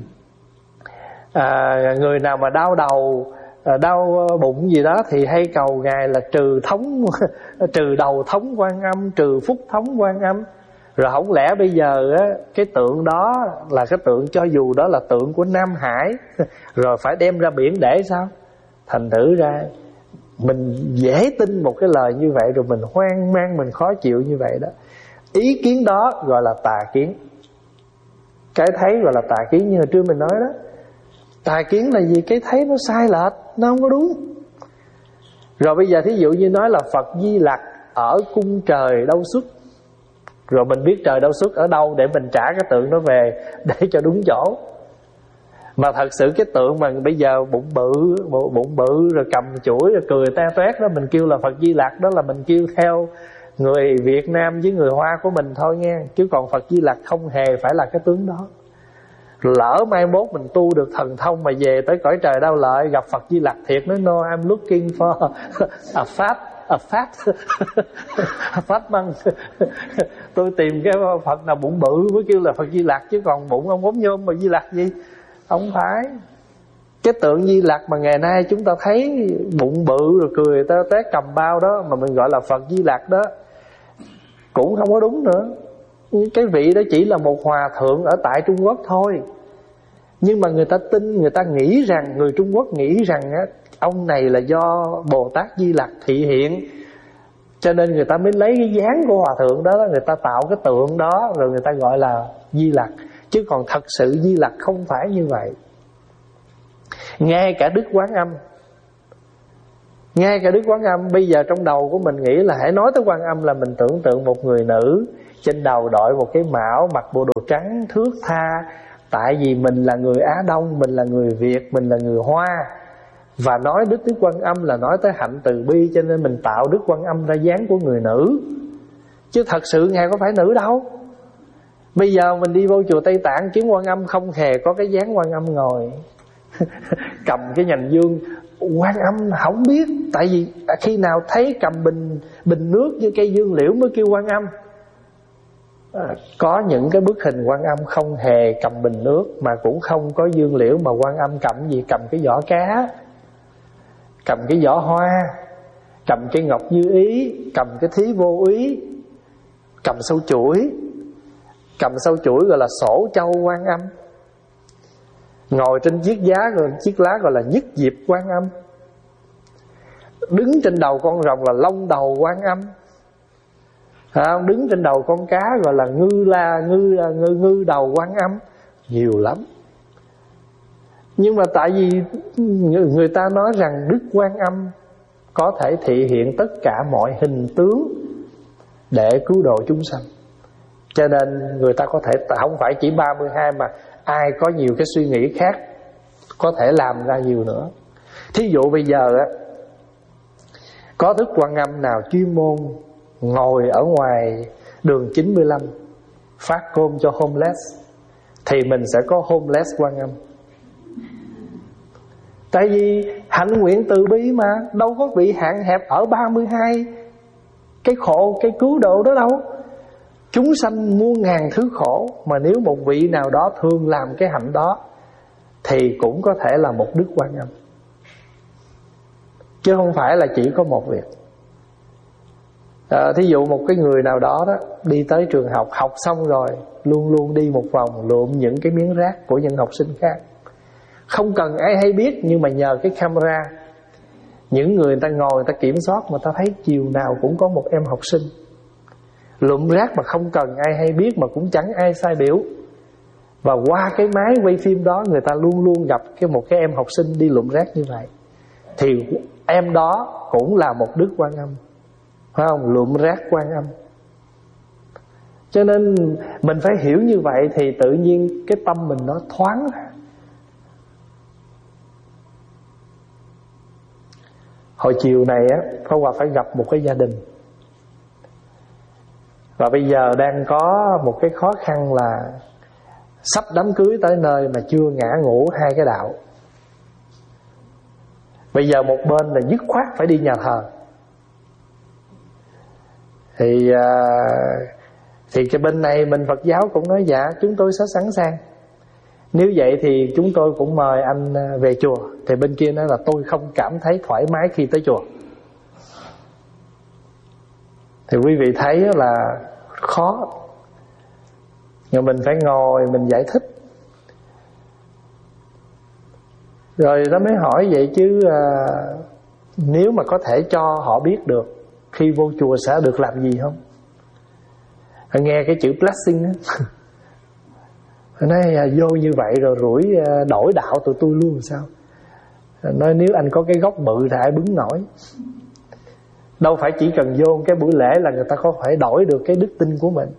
à, người nào mà đau đầu, à, đau bụng gì đó thì hay cầu Ngài là trừ thống trừ đầu thống Quan Âm, trừ phúc thống Quan Âm. Rồi không lẽ bây giờ á, cái tượng đó là cái tượng, cho dù đó là tượng của Nam Hải, rồi phải đem ra biển để sao? Thành thử ra mình dễ tin một cái lời như vậy, rồi mình hoang mang, mình khó chịu như vậy đó. Ý kiến đó gọi là tà kiến. Cái thấy gọi là tà kiến, như hồi trưa mình nói đó. Tà kiến là gì? Cái thấy nó sai lệch, nó không có đúng. Rồi bây giờ thí dụ như nói là Phật Di Lặc ở cung trời đâu xuất, rồi mình biết trời đâu xuất ở đâu để mình trả cái tượng nó về để cho đúng chỗ. Mà thật sự cái tượng mà bây giờ bụng bự, bụng bự rồi cầm chuỗi rồi cười te toét đó, mình kêu là Phật Di Lặc, đó là mình kêu theo người Việt Nam với người Hoa của mình thôi nghe. Chứ còn Phật Di Lặc không hề phải là cái tướng đó. Lỡ mai mốt mình tu được thần thông mà về tới cõi trời Đau Lợi gặp Phật Di Lặc thiệt, nói no I'm looking for a fat a fat a fat man. Tôi tìm cái Phật nào bụng bự mới kêu là Phật Di Lặc, chứ còn bụng ông ốm nhôm mà Di Lặc gì? Không phải. Cái tượng Di Lặc mà ngày nay chúng ta thấy bụng bự rồi cười ta té cầm bao đó mà mình gọi là Phật Di Lặc đó cũng không có đúng nữa. Cái vị đó chỉ là một hòa thượng ở tại Trung Quốc thôi. Nhưng mà người ta tin, người ta nghĩ rằng, người Trung Quốc nghĩ rằng á, ông này là do Bồ Tát Di Lặc thị hiện, cho nên người ta mới lấy cái dáng của hòa thượng đó, người ta tạo cái tượng đó, rồi người ta gọi là Di Lặc. Chứ còn thật sự Di Lặc không phải như vậy. Ngay cả Đức Quán Âm, Ngay cả Đức Quán Âm bây giờ trong đầu của mình nghĩ là hãy nói tới Quan Âm là mình tưởng tượng một người nữ trên đầu đội một cái mão, mặc bộ đồ trắng thướt tha. Tại vì mình là người Á Đông, mình là người Việt, mình là người Hoa, và nói Đức Đức Quan Âm là nói tới hạnh từ bi, cho nên mình tạo Đức Quan Âm ra dáng của người nữ. Chứ thật sự Ngài có phải nữ đâu. Bây giờ mình đi vô chùa Tây Tạng kiếm Quan Âm không hề có cái dáng Quan Âm ngồi cầm cái nhành dương. Quan Âm không biết, tại vì khi nào thấy cầm bình bình nước như cây dương liễu mới kêu Quan Âm. À, có những cái bức hình Quan Âm không hề cầm bình nước, mà cũng không có dương liễu, mà Quan Âm cầm gì? Cầm cái giỏ cá, cầm cái giỏ hoa, cầm cái ngọc như ý, cầm cái thí vô ý, cầm sâu chuỗi. Cầm sâu chuỗi gọi là sổ châu Quan Âm. Ngồi trên chiếc giá, rồi chiếc lá gọi là nhất diệp Quan Âm. Đứng trên đầu con rồng là long đầu Quan Âm. À, đứng trên đầu con cá gọi là ngư la ngư ngư ngư đầu Quan Âm. Nhiều lắm. Nhưng mà tại vì người ta nói rằng Đức Quan Âm có thể thị hiện tất cả mọi hình tướng để cứu độ chúng sanh, cho nên người ta có thể, không phải chỉ ba mươi hai, mà ai có nhiều cái suy nghĩ khác có thể làm ra nhiều nữa. Thí dụ bây giờ á, có Đức Quan Âm nào chuyên môn ngồi ở ngoài đường chín mươi lăm phát cơm cho homeless, thì mình sẽ có homeless Quan Âm. Tại vì hạnh nguyện từ bi mà, đâu có bị hạn hẹp ở ba mươi hai cái khổ, cái cứu độ đó đâu. Chúng sanh muôn ngàn thứ khổ, mà nếu một vị nào đó thường làm cái hạnh đó thì cũng có thể là một Đức Quan Âm, chứ không phải là chỉ có một việc. À, thí dụ một cái người nào đó đó đi tới trường học, học xong rồi luôn luôn đi một vòng lượm những cái miếng rác của những học sinh khác, không cần ai hay biết, nhưng mà nhờ cái camera, những người, người ta ngồi người ta kiểm soát, mà ta thấy chiều nào cũng có một em học sinh lượm rác mà không cần ai hay biết, mà cũng chẳng ai sai biểu. Và qua cái máy quay phim đó, người ta luôn luôn gặp cái một cái em học sinh đi lượm rác như vậy, thì em đó cũng là một Đức Quan Âm, phải không? Lượm rác Quan Âm. Cho nên mình phải hiểu như vậy thì tự nhiên cái tâm mình nó thoáng ra. Hồi chiều này á, Pháp Hòa phải gặp một cái gia đình, và bây giờ đang có một cái khó khăn là sắp đám cưới tới nơi mà chưa ngã ngũ hai cái đạo. Bây giờ một bên là dứt khoát phải đi nhà thờ, Thì Thì cái bên này mình Phật giáo cũng nói dạ chúng tôi sẽ sẵn sàng, nếu vậy thì chúng tôi cũng mời anh về chùa. Thì bên kia nói là tôi không cảm thấy thoải mái khi tới chùa. Thì quý vị thấy là khó, nhưng mình phải ngồi mình giải thích. Rồi nó mới hỏi vậy chứ à, nếu mà có thể cho họ biết được khi vô chùa sẽ được làm gì không? Nghe cái chữ blessing á nói à, vô như vậy rồi rủi à, đổi đạo tụi tôi luôn sao? Nói nếu anh có cái gốc bự thì ai bứng nổi. Đâu phải chỉ cần vô cái buổi lễ là người ta có phải đổi được cái đức tin của mình.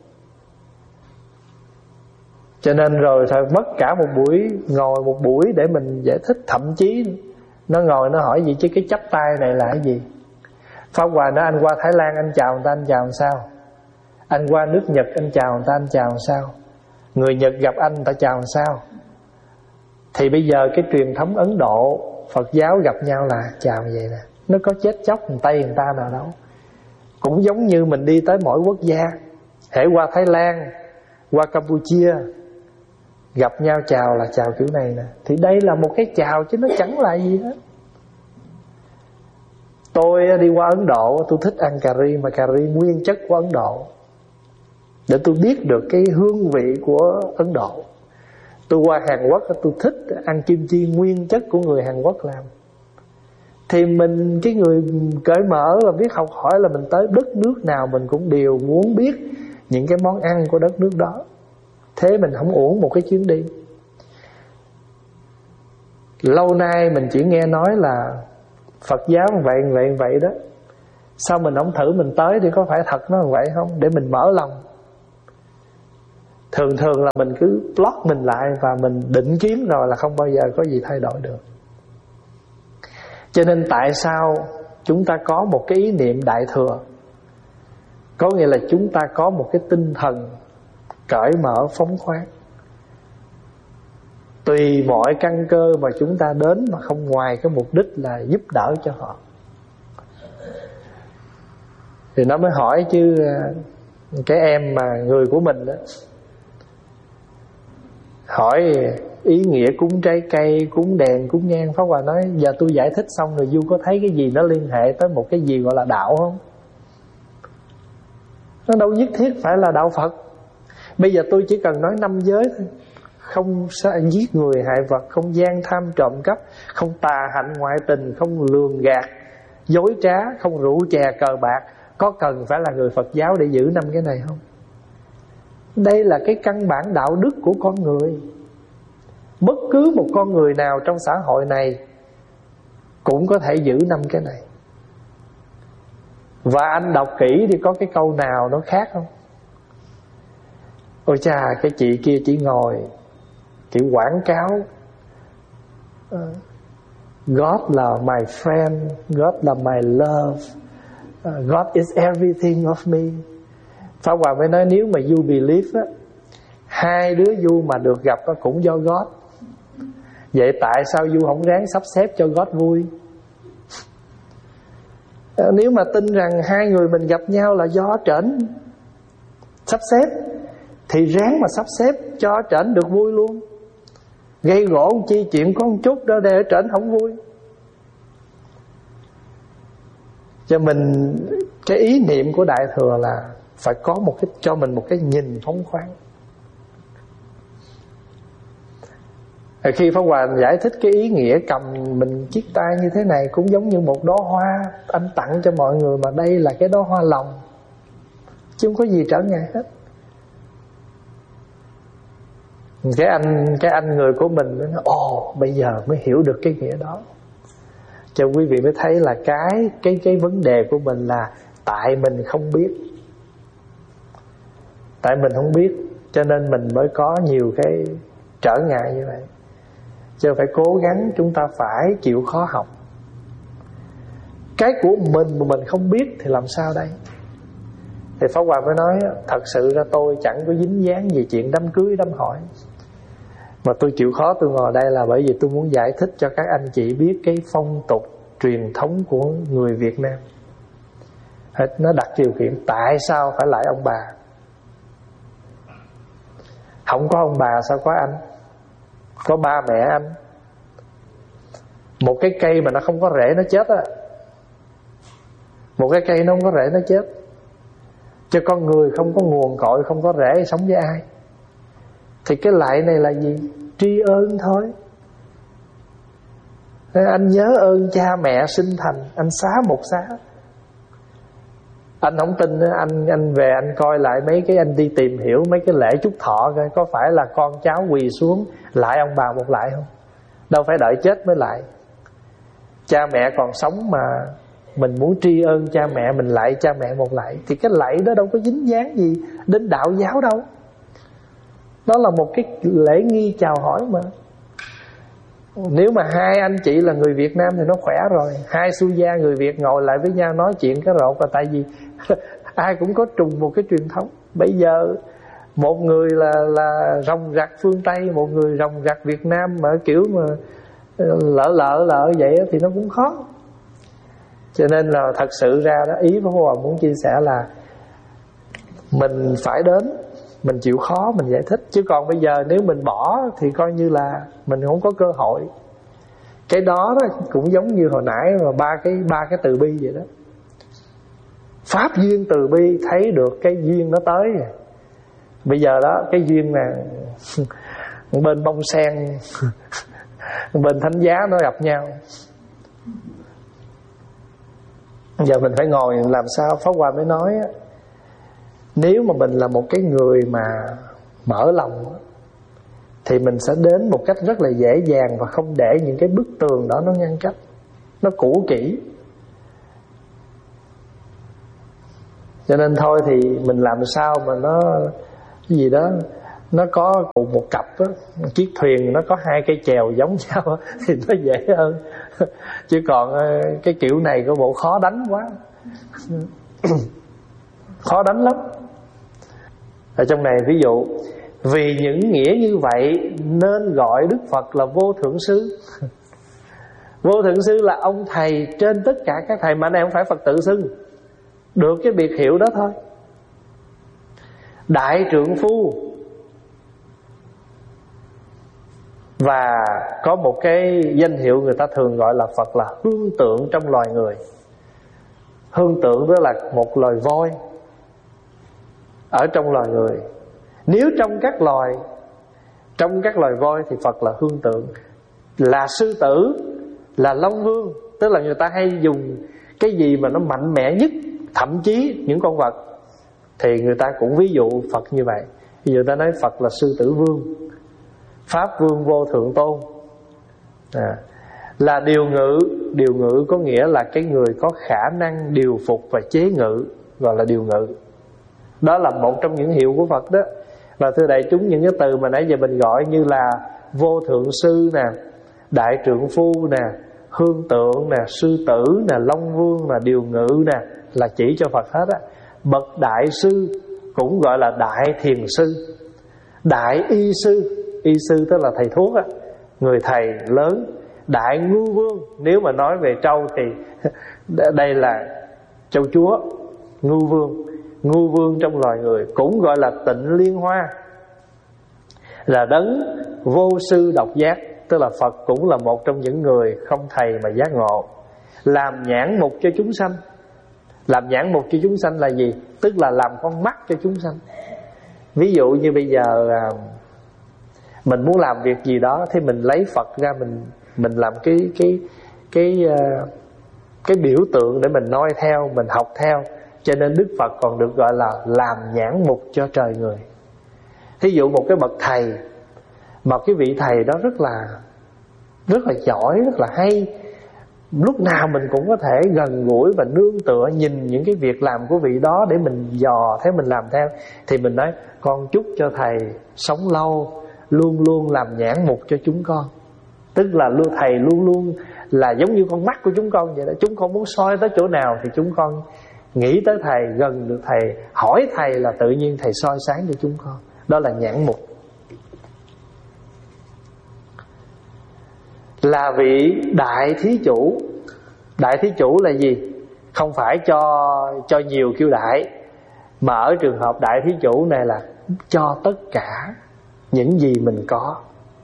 Cho nên rồi phải mất cả một buổi, ngồi một buổi để mình giải thích. Thậm chí nó ngồi nó hỏi gì chứ cái chắp tay này là cái gì? Pháp Hòa nói anh qua Thái Lan anh chào người ta anh chào làm sao? Anh qua nước Nhật anh chào người ta anh chào làm sao? Người Nhật gặp anh người ta chào làm sao? Thì bây giờ cái truyền thống Ấn Độ Phật giáo gặp nhau là chào vậy nè. Nó có chết chóc người Tây người ta nào đâu. Cũng giống như mình đi tới mỗi quốc gia, hễ qua Thái Lan, qua Campuchia, gặp nhau chào là chào kiểu này nè. Thì đây là một cái chào chứ nó chẳng là gì hết. Tôi đi qua Ấn Độ, tôi thích ăn cà ri, mà cà ri nguyên chất của Ấn Độ, để tôi biết được cái hương vị của Ấn Độ. Tôi qua Hàn Quốc, tôi thích ăn kim chi nguyên chất của người Hàn Quốc làm. Thì mình, cái người cởi mở là biết học hỏi, là mình tới đất nước nào mình cũng đều muốn biết những cái món ăn của đất nước đó. Thế mình không uổng một cái chuyến đi. Lâu nay mình chỉ nghe nói là Phật giáo vậy vậy vậy đó. Sao mình không thử mình tới thì có phải thật nó vậy không? Để mình mở lòng. Thường thường là mình cứ block mình lại và mình định kiến rồi là không bao giờ có gì thay đổi được. Cho nên tại sao chúng ta có một cái ý niệm đại thừa? Có nghĩa là chúng ta có một cái tinh thần cởi mở phóng khoáng. Tùy mọi căn cơ mà chúng ta đến, mà không ngoài cái mục đích là giúp đỡ cho họ. Thì nó mới hỏi chứ, cái em mà người của mình đó, hỏi ý nghĩa cúng trái cây, cúng đèn, cúng nhang. Pháp Hòa nói giờ tôi giải thích xong rồi, Du có thấy cái gì nó liên hệ tới một cái gì gọi là đạo không? Nó đâu nhất thiết phải là đạo Phật. Bây giờ tôi chỉ cần nói năm giới thôi: không giết người hại vật, không gian tham trộm cắp, không tà hạnh ngoại tình, không lường gạt dối trá, không rượu chè cờ bạc. Có cần phải là người Phật giáo để giữ năm cái này không? Đây là cái căn bản đạo đức của con người. Bất cứ một con người nào trong xã hội này cũng có thể giữ năm cái này. Và anh đọc kỹ thì có cái câu nào nó khác không? Ôi chà, cái chị kia chỉ ngồi kiểu quảng cáo uh, God là my friend, God là my love, uh, God is everything of me. Pháp Hòa mới nói nếu mà you believe á, hai đứa you mà được gặp á cũng do God. Vậy tại sao you không ráng sắp xếp cho God vui? Nếu mà tin rằng hai người mình gặp nhau là do trển sắp xếp, thì ráng mà sắp xếp cho trển được vui luôn. Gây gỗ chi chuyện có một chút đó để trển không vui. Cho mình cái ý niệm của Đại Thừa là phải có một cái, cho mình một cái nhìn phóng khoáng. Khi Pháp Hòa giải thích cái ý nghĩa cầm mình chiếc tay như thế này cũng giống như một đóa hoa anh tặng cho mọi người, mà đây là cái đóa hoa lòng, chứ không có gì trở ngại hết. Cái anh cái anh người của mình nó nói, ồ bây giờ mới hiểu được cái nghĩa đó. Cho quý vị mới thấy là cái cái cái vấn đề của mình là tại mình không biết, tại mình không biết cho nên mình mới có nhiều cái trở ngại như vậy. Chứ phải cố gắng, chúng ta phải chịu khó học. Cái của mình mà mình không biết thì làm sao đây? Thì Pháp Hòa mới nói thật sự ra tôi chẳng có dính dáng gì chuyện đám cưới đám hỏi, mà tôi chịu khó tôi ngồi đây là bởi vì tôi muốn giải thích cho các anh chị biết cái phong tục truyền thống của người Việt Nam. Nó đặt điều kiện tại sao phải lại ông bà. Không có ông bà sao có anh, có ba mẹ anh. Một cái cây mà nó không có rễ nó chết á, một cái cây nó không có rễ nó chết. Cho con người không có nguồn cội, không có rễ, sống với ai? Thì cái lại này là gì? Tri ân thôi. Nên anh nhớ ơn cha mẹ sinh thành, anh xá một xá. Anh không tin, anh anh về anh coi lại mấy cái, anh đi tìm hiểu mấy cái lễ chúc thọ coi có phải là con cháu quỳ xuống lại ông bà một lại không? Đâu phải đợi chết mới lại. Cha mẹ còn sống mà mình muốn tri ân cha mẹ, mình lại cha mẹ một lại, thì cái lạy đó đâu có dính dáng gì đến đạo giáo đâu. Đó là một cái lễ nghi chào hỏi mà. Nếu mà hai anh chị là người Việt Nam thì nó khỏe rồi. Hai su gia người Việt ngồi lại với nhau nói chuyện cái rột là tại vì ai cũng có trùng một cái truyền thống. Bây giờ một người là là rồng rặc phương Tây, một người rồng rặc Việt Nam, mà kiểu mà lỡ lỡ lỡ vậy thì nó cũng khó. Cho nên là thật sự ra đó, ý của Hòa muốn chia sẻ là mình phải đến, mình chịu khó mình giải thích. Chứ còn bây giờ nếu mình bỏ thì coi như là mình không có cơ hội. Cái đó, đó cũng giống như hồi nãy mà ba cái ba cái từ bi vậy đó. Pháp duyên từ bi thấy được cái duyên nó tới rồi. Bây giờ đó cái duyên là bên bông sen bên thánh giá nó gặp nhau. Giờ mình phải ngồi làm sao. Pháp Hòa mới nói á, nếu mà mình là một cái người mà mở lòng thì mình sẽ đến một cách rất là dễ dàng, và không để những cái bức tường đó nó ngăn cách, nó cũ kỹ. Cho nên thôi thì mình làm sao mà nó cái gì đó nó có cùng một cặp đó, chiếc thuyền nó có hai cây chèo giống nhau thì nó dễ hơn. Chứ còn cái kiểu này có bộ khó đánh quá. Khó đánh lắm. Ở trong này ví dụ, vì những nghĩa như vậy nên gọi Đức Phật là Vô Thượng Sư. Vô Thượng Sư là ông thầy trên tất cả các thầy, mà này không phải Phật tự xưng, được cái biệt hiệu đó thôi. Đại Trượng Phu, và có một cái danh hiệu người ta thường gọi là Phật là Hương Tượng trong loài người. Hương tượng đó là một loài voi ở trong loài người. Nếu trong các loài, trong các loài voi thì Phật là hương tượng. Là sư tử, là Long Vương, tức là người ta hay dùng cái gì mà nó mạnh mẽ nhất, thậm chí những con vật thì người ta cũng ví dụ Phật như vậy. Ví dụ ta nói Phật là sư tử vương, Pháp Vương Vô Thượng Tôn. à, Là điều ngự. Điều ngự có nghĩa là cái người có khả năng điều phục và chế ngự, gọi là điều ngự. Đó là một trong những hiệu của Phật đó. Và thưa đại chúng, những cái từ mà nãy giờ mình gọi như là Vô Thượng Sư nè, Đại Trượng Phu nè, Hương Tượng nè, Sư Tử nè, Long Vương nè, Điều Ngự nè, là chỉ cho Phật hết á. Bậc Đại Sư cũng gọi là Đại Thiền Sư, Đại Y Sư. Y Sư tức là thầy thuốc á, người thầy lớn. Đại Ngưu Vương, nếu mà nói về trâu thì đây là châu chúa, Ngưu Vương. Ngưu Vương trong loài người cũng gọi là Tịnh Liên Hoa, là đấng vô sư độc giác, tức là Phật cũng là một trong những người không thầy mà giác ngộ. Làm nhãn mục cho chúng sanh. Làm nhãn mục cho chúng sanh là gì? Tức là làm con mắt cho chúng sanh. Ví dụ như bây giờ mình muốn làm việc gì đó thì mình lấy Phật ra, mình mình làm cái cái cái cái biểu tượng để mình noi theo, mình học theo. Cho nên Đức Phật còn được gọi là làm nhãn mục cho trời người. Thí dụ một cái bậc thầy, mà cái vị thầy đó rất là rất là giỏi, rất là hay, lúc nào mình cũng có thể gần gũi và nương tựa, nhìn những cái việc làm của vị đó để mình dò theo, mình làm theo, thì mình nói con chúc cho thầy sống lâu, luôn luôn làm nhãn mục cho chúng con. Tức là thầy luôn luôn là giống như con mắt của chúng con vậy đó. Chúng con muốn soi tới chỗ nào thì chúng con nghĩ tới thầy, gần được thầy, hỏi thầy là tự nhiên thầy soi sáng cho chúng con. Đó là nhãn mục. Là vị đại thí chủ. Đại thí chủ là gì? Không phải cho cho nhiều kêu đại, mà ở trường hợp đại thí chủ này là cho tất cả những gì mình có.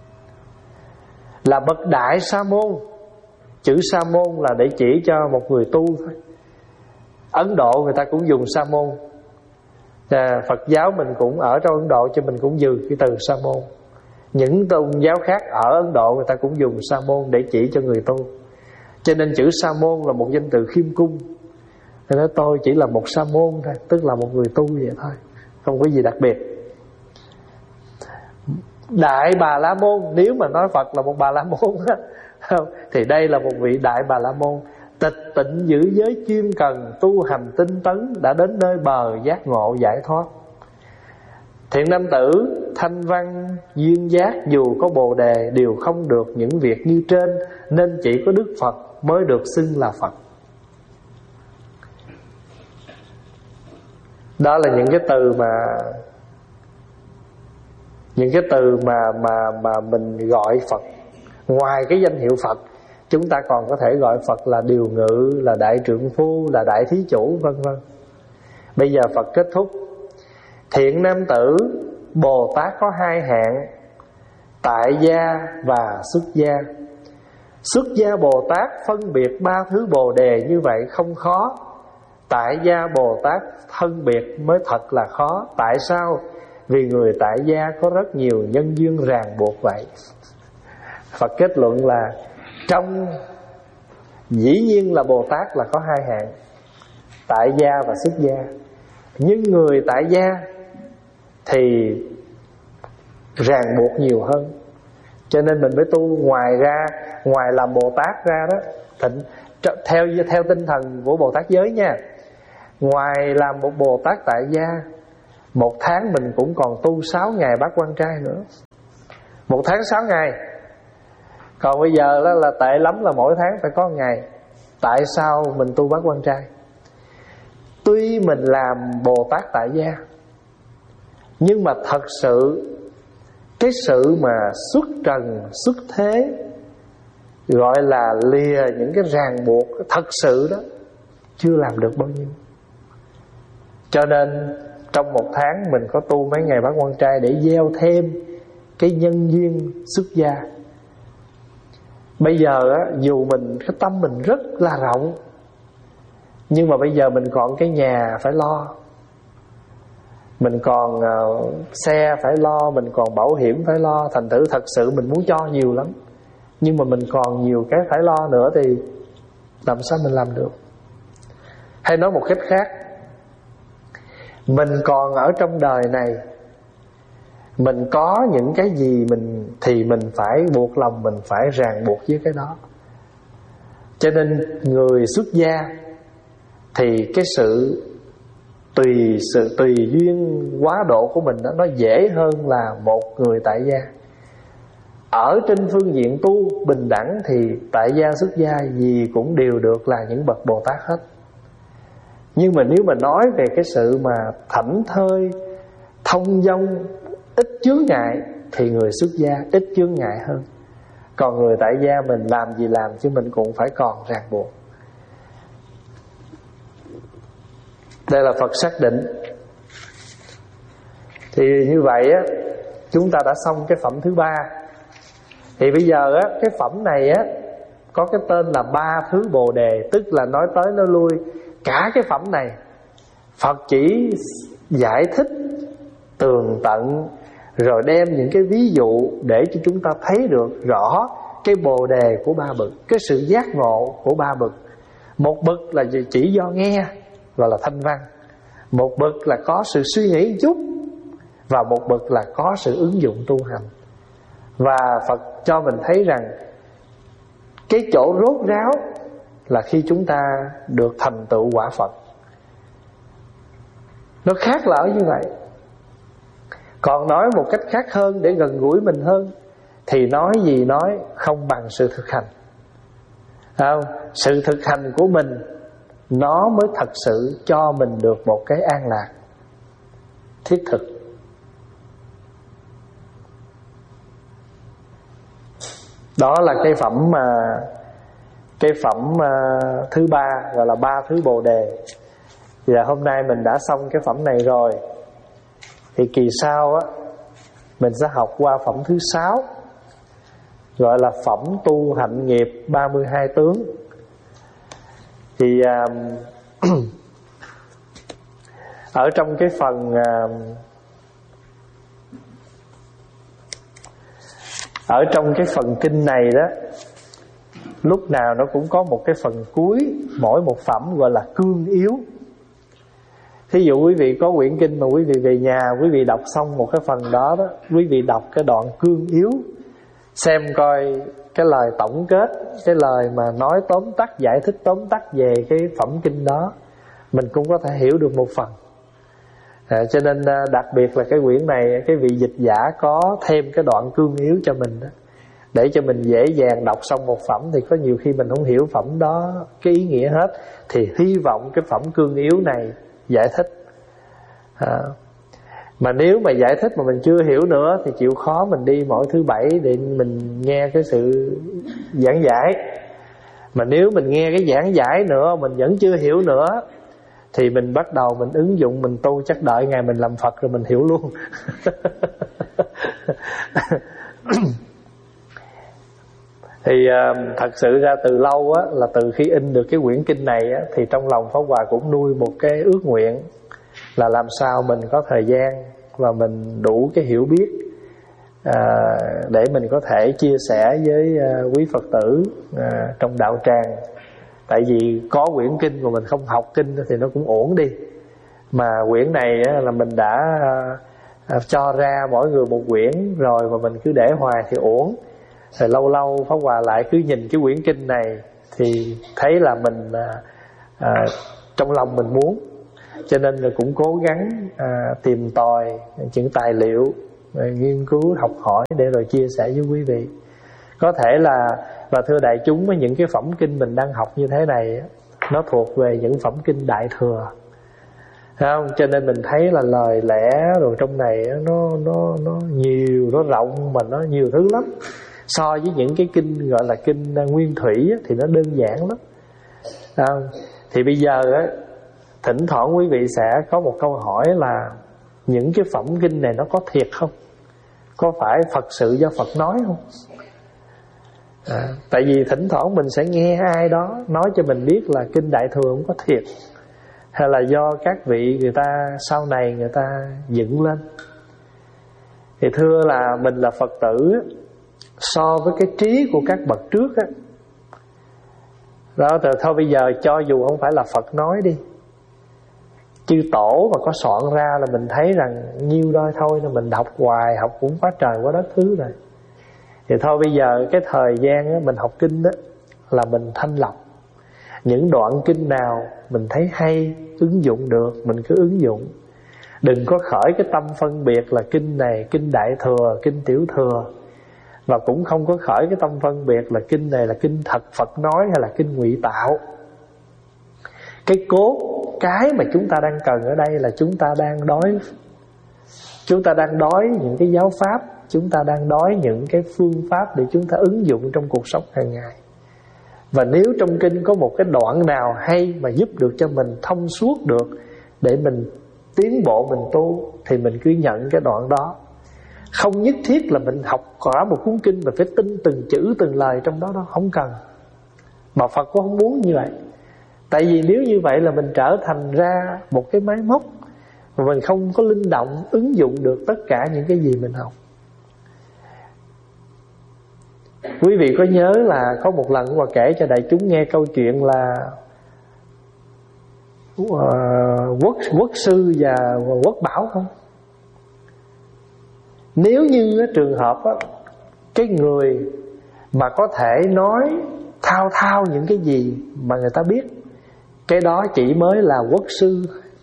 Là bậc đại sa môn. Chữ sa môn là để chỉ cho một người tu thôi. Ấn Độ người ta cũng dùng sa môn. à, Phật giáo mình cũng ở trong Ấn Độ cho mình cũng dùng cái từ sa môn. Những tôn giáo khác ở Ấn Độ người ta cũng dùng sa môn để chỉ cho người tu. Cho nên chữ sa môn là một danh từ khiêm cung. Thì nói tôi chỉ là một sa môn thôi, tức là một người tu vậy thôi, không có gì đặc biệt. Đại Bà La Môn, nếu mà nói Phật là một Bà La Môn thì đây là một vị Đại Bà La Môn. Tịch tịnh giữ giới chuyên cần, tu hành tinh tấn, đã đến nơi bờ giác ngộ giải thoát. Thiện nam tử, thanh văn, duyên giác, dù có bồ đề đều không được những việc như trên, nên chỉ có Đức Phật mới được xưng là Phật. Đó là những cái từ mà những cái từ mà mà mà mình gọi Phật. Ngoài cái danh hiệu Phật, chúng ta còn có thể gọi Phật là Điều Ngự, là Đại Trượng Phu, là Đại Thí Chủ, vân vân. Bây giờ Phật kết thúc. Thiện nam tử, Bồ Tát có hai hạng: tại gia và xuất gia. Xuất gia Bồ Tát phân biệt ba thứ bồ đề như vậy không khó. Tại gia Bồ Tát phân biệt mới thật là khó. Tại sao? Vì người tại gia có rất nhiều nhân duyên ràng buộc vậy. Phật kết luận là trong dĩ nhiên là Bồ Tát là có hai hạng: tại gia và xuất gia. Nhưng người tại gia thì ràng buộc nhiều hơn. Cho nên mình mới tu. Ngoài ra, ngoài làm Bồ Tát ra đó, thịnh, theo, theo tinh thần của Bồ Tát giới nha, ngoài làm một Bồ Tát tại gia Một tháng mình cũng còn tu sáu ngày bát quan trai nữa. Một tháng sáu ngày. Còn bây giờ đó là tệ lắm là mỗi tháng phải có ngày. Tại sao mình tu bát quan trai? Tuy mình làm Bồ Tát tại gia, nhưng mà thật sự cái sự mà xuất trần, xuất thế, gọi là lìa những cái ràng buộc thật sự đó, chưa làm được bao nhiêu. Cho nên trong một tháng mình có tu mấy ngày bát quan trai để gieo thêm cái nhân duyên xuất gia. Bây giờ á, dù mình cái tâm mình rất là rộng, nhưng mà bây giờ mình còn cái nhà phải lo, mình còn uh, xe phải lo, mình còn bảo hiểm phải lo. Thành thử thật sự mình muốn cho nhiều lắm, nhưng mà mình còn nhiều cái phải lo nữa thì làm sao mình làm được? Hay nói một cách khác, mình còn ở trong đời này, mình có những cái gì mình thì mình phải buộc lòng, mình phải ràng buộc với cái đó. Cho nên người xuất gia thì cái sự tùy sự tùy duyên quá độ của mình đó, nó dễ hơn là một người tại gia. Ở trên phương diện tu bình đẳng thì tại gia xuất gia gì cũng đều được là những bậc Bồ Tát hết. Nhưng mà nếu mà nói về cái sự mà thảnh thơi, thông dong, ít chướng ngại thì người xuất gia ít chướng ngại hơn. Còn người tại gia mình làm gì làm chứ mình cũng phải còn ràng buộc. Đây là Phật xác định. Thì như vậy á, chúng ta đã xong cái phẩm thứ ba. Thì bây giờ á, cái phẩm này á có cái tên là ba thứ Bồ đề, tức là nói tới nói lui cả cái phẩm này Phật chỉ giải thích tường tận, rồi đem những cái ví dụ để cho chúng ta thấy được rõ cái Bồ đề của ba bậc, cái sự giác ngộ của ba bậc. Một bậc là chỉ do nghe, gọi là thanh văn. Một bậc là có sự suy nghĩ một chút, và một bậc là có sự ứng dụng tu hành. Và Phật cho mình thấy rằng cái chỗ rốt ráo là khi chúng ta được thành tựu quả Phật. Nó khác là ở như vậy. Còn nói một cách khác hơn để gần gũi mình hơn thì nói gì nói không bằng sự thực hành. Không? Sự thực hành của mình nó mới thật sự cho mình được một cái an lạc thiết thực. Đó là cái phẩm mà cái phẩm uh, thứ ba, gọi là ba thứ Bồ đề. Thì là hôm nay mình đã xong cái phẩm này rồi. Thì kỳ sau á mình sẽ học qua phẩm thứ sáu, gọi là phẩm tu hạnh nghiệp ba mươi hai tướng. Thì uh, ở trong cái phần uh, ở trong cái phần kinh này đó, lúc nào nó cũng có một cái phần cuối mỗi một phẩm gọi là cương yếu. Thí dụ quý vị có quyển kinh mà quý vị về nhà, quý vị đọc xong một cái phần đó đó, quý vị đọc cái đoạn cương yếu, xem coi cái lời tổng kết, cái lời mà nói tóm tắt, giải thích tóm tắt về cái phẩm kinh đó, mình cũng có thể hiểu được một phần. À, cho nên đặc biệt là cái quyển này, cái vị dịch giả có thêm cái đoạn cương yếu cho mình đó, để cho mình dễ dàng đọc xong một phẩm. Thì có nhiều khi mình không hiểu phẩm đó cái ý nghĩa hết, thì hy vọng cái phẩm cương yếu này giải thích. À, mà nếu mà giải thích mà mình chưa hiểu nữa thì chịu khó mình đi mỗi thứ bảy để mình nghe cái sự giảng giải. Mà nếu mình nghe cái giảng giải nữa mình vẫn chưa hiểu nữa thì mình bắt đầu mình ứng dụng, mình tu, chắc đợi ngày mình làm Phật rồi mình hiểu luôn. Thì uh, thật sự ra từ lâu á, là từ khi in được cái quyển kinh này á, thì trong lòng Pháp Hòa cũng nuôi một cái ước nguyện là làm sao mình có thời gian và mình đủ cái hiểu biết à, để mình có thể chia sẻ với uh, quý Phật tử uh, trong đạo tràng. Tại vì có quyển kinh mà mình không học kinh thì nó cũng ổn đi. Mà quyển này á, là mình đã uh, cho ra mỗi người một quyển rồi mà mình cứ để hoài thì ổn. Rồi lâu lâu Pháp Hòa lại cứ nhìn cái quyển kinh này thì thấy là mình à, à, trong lòng mình muốn Cho nên là cũng cố gắng à, tìm tòi những tài liệu, nghiên cứu, học hỏi để rồi chia sẻ với quý vị. Có thể là, và thưa đại chúng, với những cái phẩm kinh mình đang học như thế này, nó thuộc về những phẩm kinh Đại Thừa, thấy không? Cho nên mình thấy là lời lẽ rồi trong này nó nó nó nhiều, nó rộng mà nó nhiều thứ lắm. So với những cái kinh gọi là kinh nguyên thủy thì nó đơn giản lắm. Không? Thì bây giờ á, thỉnh thoảng quý vị sẽ có một câu hỏi là những cái phẩm kinh này nó có thiệt không? Có phải Phật sự do Phật nói không? À, tại vì thỉnh thoảng mình sẽ nghe ai đó nói cho mình biết là kinh Đại Thừa không có thiệt, hay là do các vị người ta sau này người ta dựng lên. Thì thưa là mình là Phật tử, so với cái trí của các bậc trước á, đó thì thôi bây giờ cho dù không phải là Phật nói đi, chư tổ mà có soạn ra là mình thấy rằng nhiêu đôi thôi, là mình đọc hoài học cũng quá trời quá đất thứ rồi. Thì thôi bây giờ cái thời gian á, mình học kinh đó là mình thanh lọc. Những đoạn kinh nào mình thấy hay, ứng dụng được, mình cứ ứng dụng. Đừng có khởi cái tâm phân biệt là kinh này kinh Đại Thừa, kinh Tiểu Thừa. Và cũng không có khởi cái tâm phân biệt là kinh này là kinh thật Phật nói hay là kinh ngụy tạo. Cái cốt, cái mà chúng ta đang cần ở đây là chúng ta đang đói, chúng ta đang đói những cái giáo pháp, chúng ta đang đói những cái phương pháp để chúng ta ứng dụng trong cuộc sống hàng ngày. Và nếu trong kinh có một cái đoạn nào hay mà giúp được cho mình thông suốt được để mình tiến bộ, mình tu, thì mình cứ nhận cái đoạn đó. Không nhất thiết là mình học cả một cuốn kinh mà phải tin từng chữ từng lời trong đó, đó không cần. Mà Phật cũng không muốn như vậy. Tại vì nếu như vậy là mình trở thành ra một cái máy móc mà mình không có linh động ứng dụng được tất cả những cái gì mình học. Quý vị có nhớ là có một lần Hòa kể cho đại chúng nghe câu chuyện là uh, quốc, quốc sư và quốc bảo không? Nếu như trường hợp á, cái người mà có thể nói thao thao những cái gì mà người ta biết, cái đó chỉ mới là quốc sư.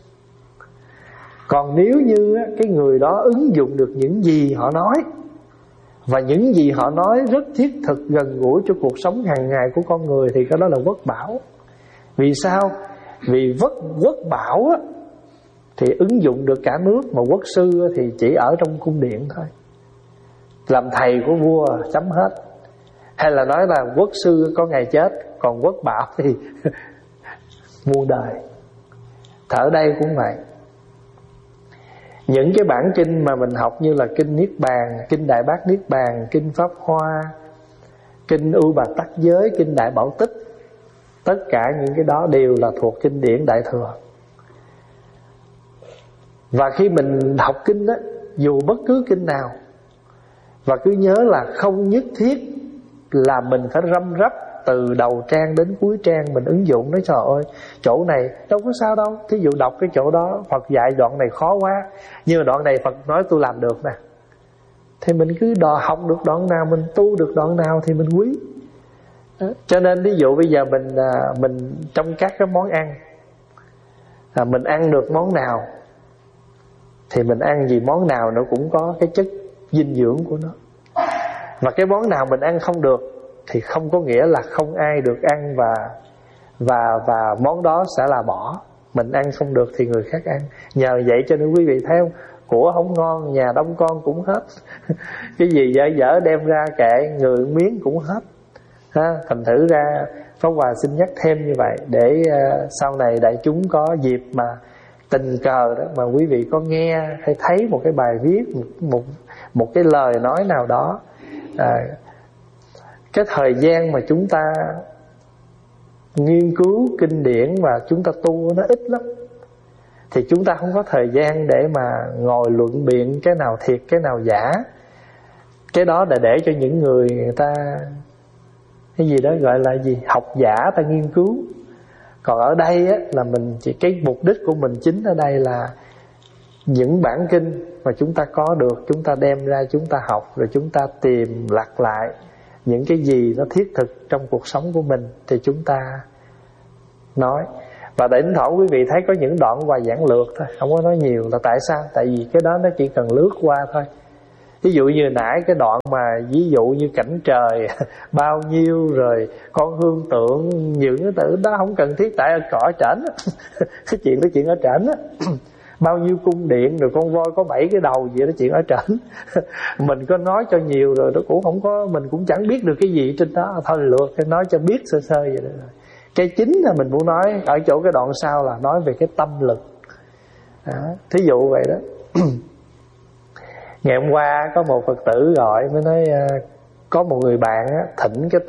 Còn nếu như á, cái người đó ứng dụng được những gì họ nói, và những gì họ nói rất thiết thực, gần gũi cho cuộc sống hàng ngày của con người, thì cái đó là quốc bảo. Vì sao? Vì quốc, quốc bảo á, thì ứng dụng được cả nước, mà quốc sư thì chỉ ở trong cung điện thôi, làm thầy của vua chấm hết. Hay là nói là quốc sư có ngày chết, còn quốc bảo thì muôn đời. Ở đây cũng vậy. Những cái bản kinh mà mình học như là kinh Niết Bàn, kinh Đại Bát Niết Bàn, kinh Pháp Hoa, kinh Ưu Bà Tắc Giới, kinh Đại Bảo Tích, tất cả những cái đó đều là thuộc kinh điển Đại Thừa. Và khi mình học kinh đó, dù bất cứ kinh nào, và cứ nhớ là không nhất thiết là mình phải răm rắp từ đầu trang đến cuối trang mình ứng dụng. Nói trời ơi, chỗ này đâu có sao đâu, thí dụ đọc cái chỗ đó Phật dạy đoạn này khó quá, nhưng mà đoạn này Phật nói tôi làm được nè, thì mình cứ đò học được đoạn nào, mình tu được đoạn nào thì mình quý. Đó. Cho nên ví dụ bây giờ mình mình trong các cái món ăn, à, mình ăn được món nào thì mình ăn gì món nào nó cũng có cái chất dinh dưỡng của nó. Và cái món nào mình ăn không được thì không có nghĩa là không ai được ăn, và và và món đó sẽ là bỏ. Mình ăn không được thì người khác ăn. Nhờ vậy cho nên quý vị thấy không, của không ngon nhà đông con cũng hết. Cái gì dở dở đem ra kệ, người miếng cũng hết ha. Thành thử ra Pháp Hòa xin nhắc thêm như vậy để uh, sau này đại chúng có dịp mà tình cờ đó mà quý vị có nghe hay thấy một cái bài viết, một một, một cái lời nói nào đó, à, cái thời gian mà chúng ta nghiên cứu kinh điển và chúng ta tu nó ít lắm, thì chúng ta không có thời gian để mà ngồi luận biện cái nào thiệt cái nào giả. Cái đó là để cho những người người ta cái gì đó gọi là gì, học giả ta nghiên cứu. Còn ở đây á, là mình chỉ, cái mục đích của mình chính ở đây là những bản kinh mà chúng ta có được, chúng ta đem ra chúng ta học, rồi chúng ta tìm lặt lại những cái gì nó thiết thực trong cuộc sống của mình thì chúng ta nói. Và thỉnh thoảng quý vị thấy có những đoạn qua giảng lược thôi, không có nói nhiều. Là tại sao? Tại vì cái đó nó chỉ cần lướt qua thôi. Ví dụ như nãy cái đoạn mà ví dụ như cảnh trời bao nhiêu, rồi con hương tượng, những cái tự đó không cần thiết, tại ở cõi trển cái chuyện đó chuyện ở trển á. Bao nhiêu cung điện, rồi con voi có bảy cái đầu gì đó, chuyện ở trển. Mình có nói cho nhiều rồi nó cũng không có, mình cũng chẳng biết được cái gì trên đó. Thôi lượt cái nói cho biết sơ sơ vậy đó. Cái chính là mình muốn nói ở chỗ cái đoạn sau là nói về cái tâm lực đó. Thí dụ vậy đó. Ngày hôm qua có một Phật tử gọi mới nói có một người bạn á, thỉnh cái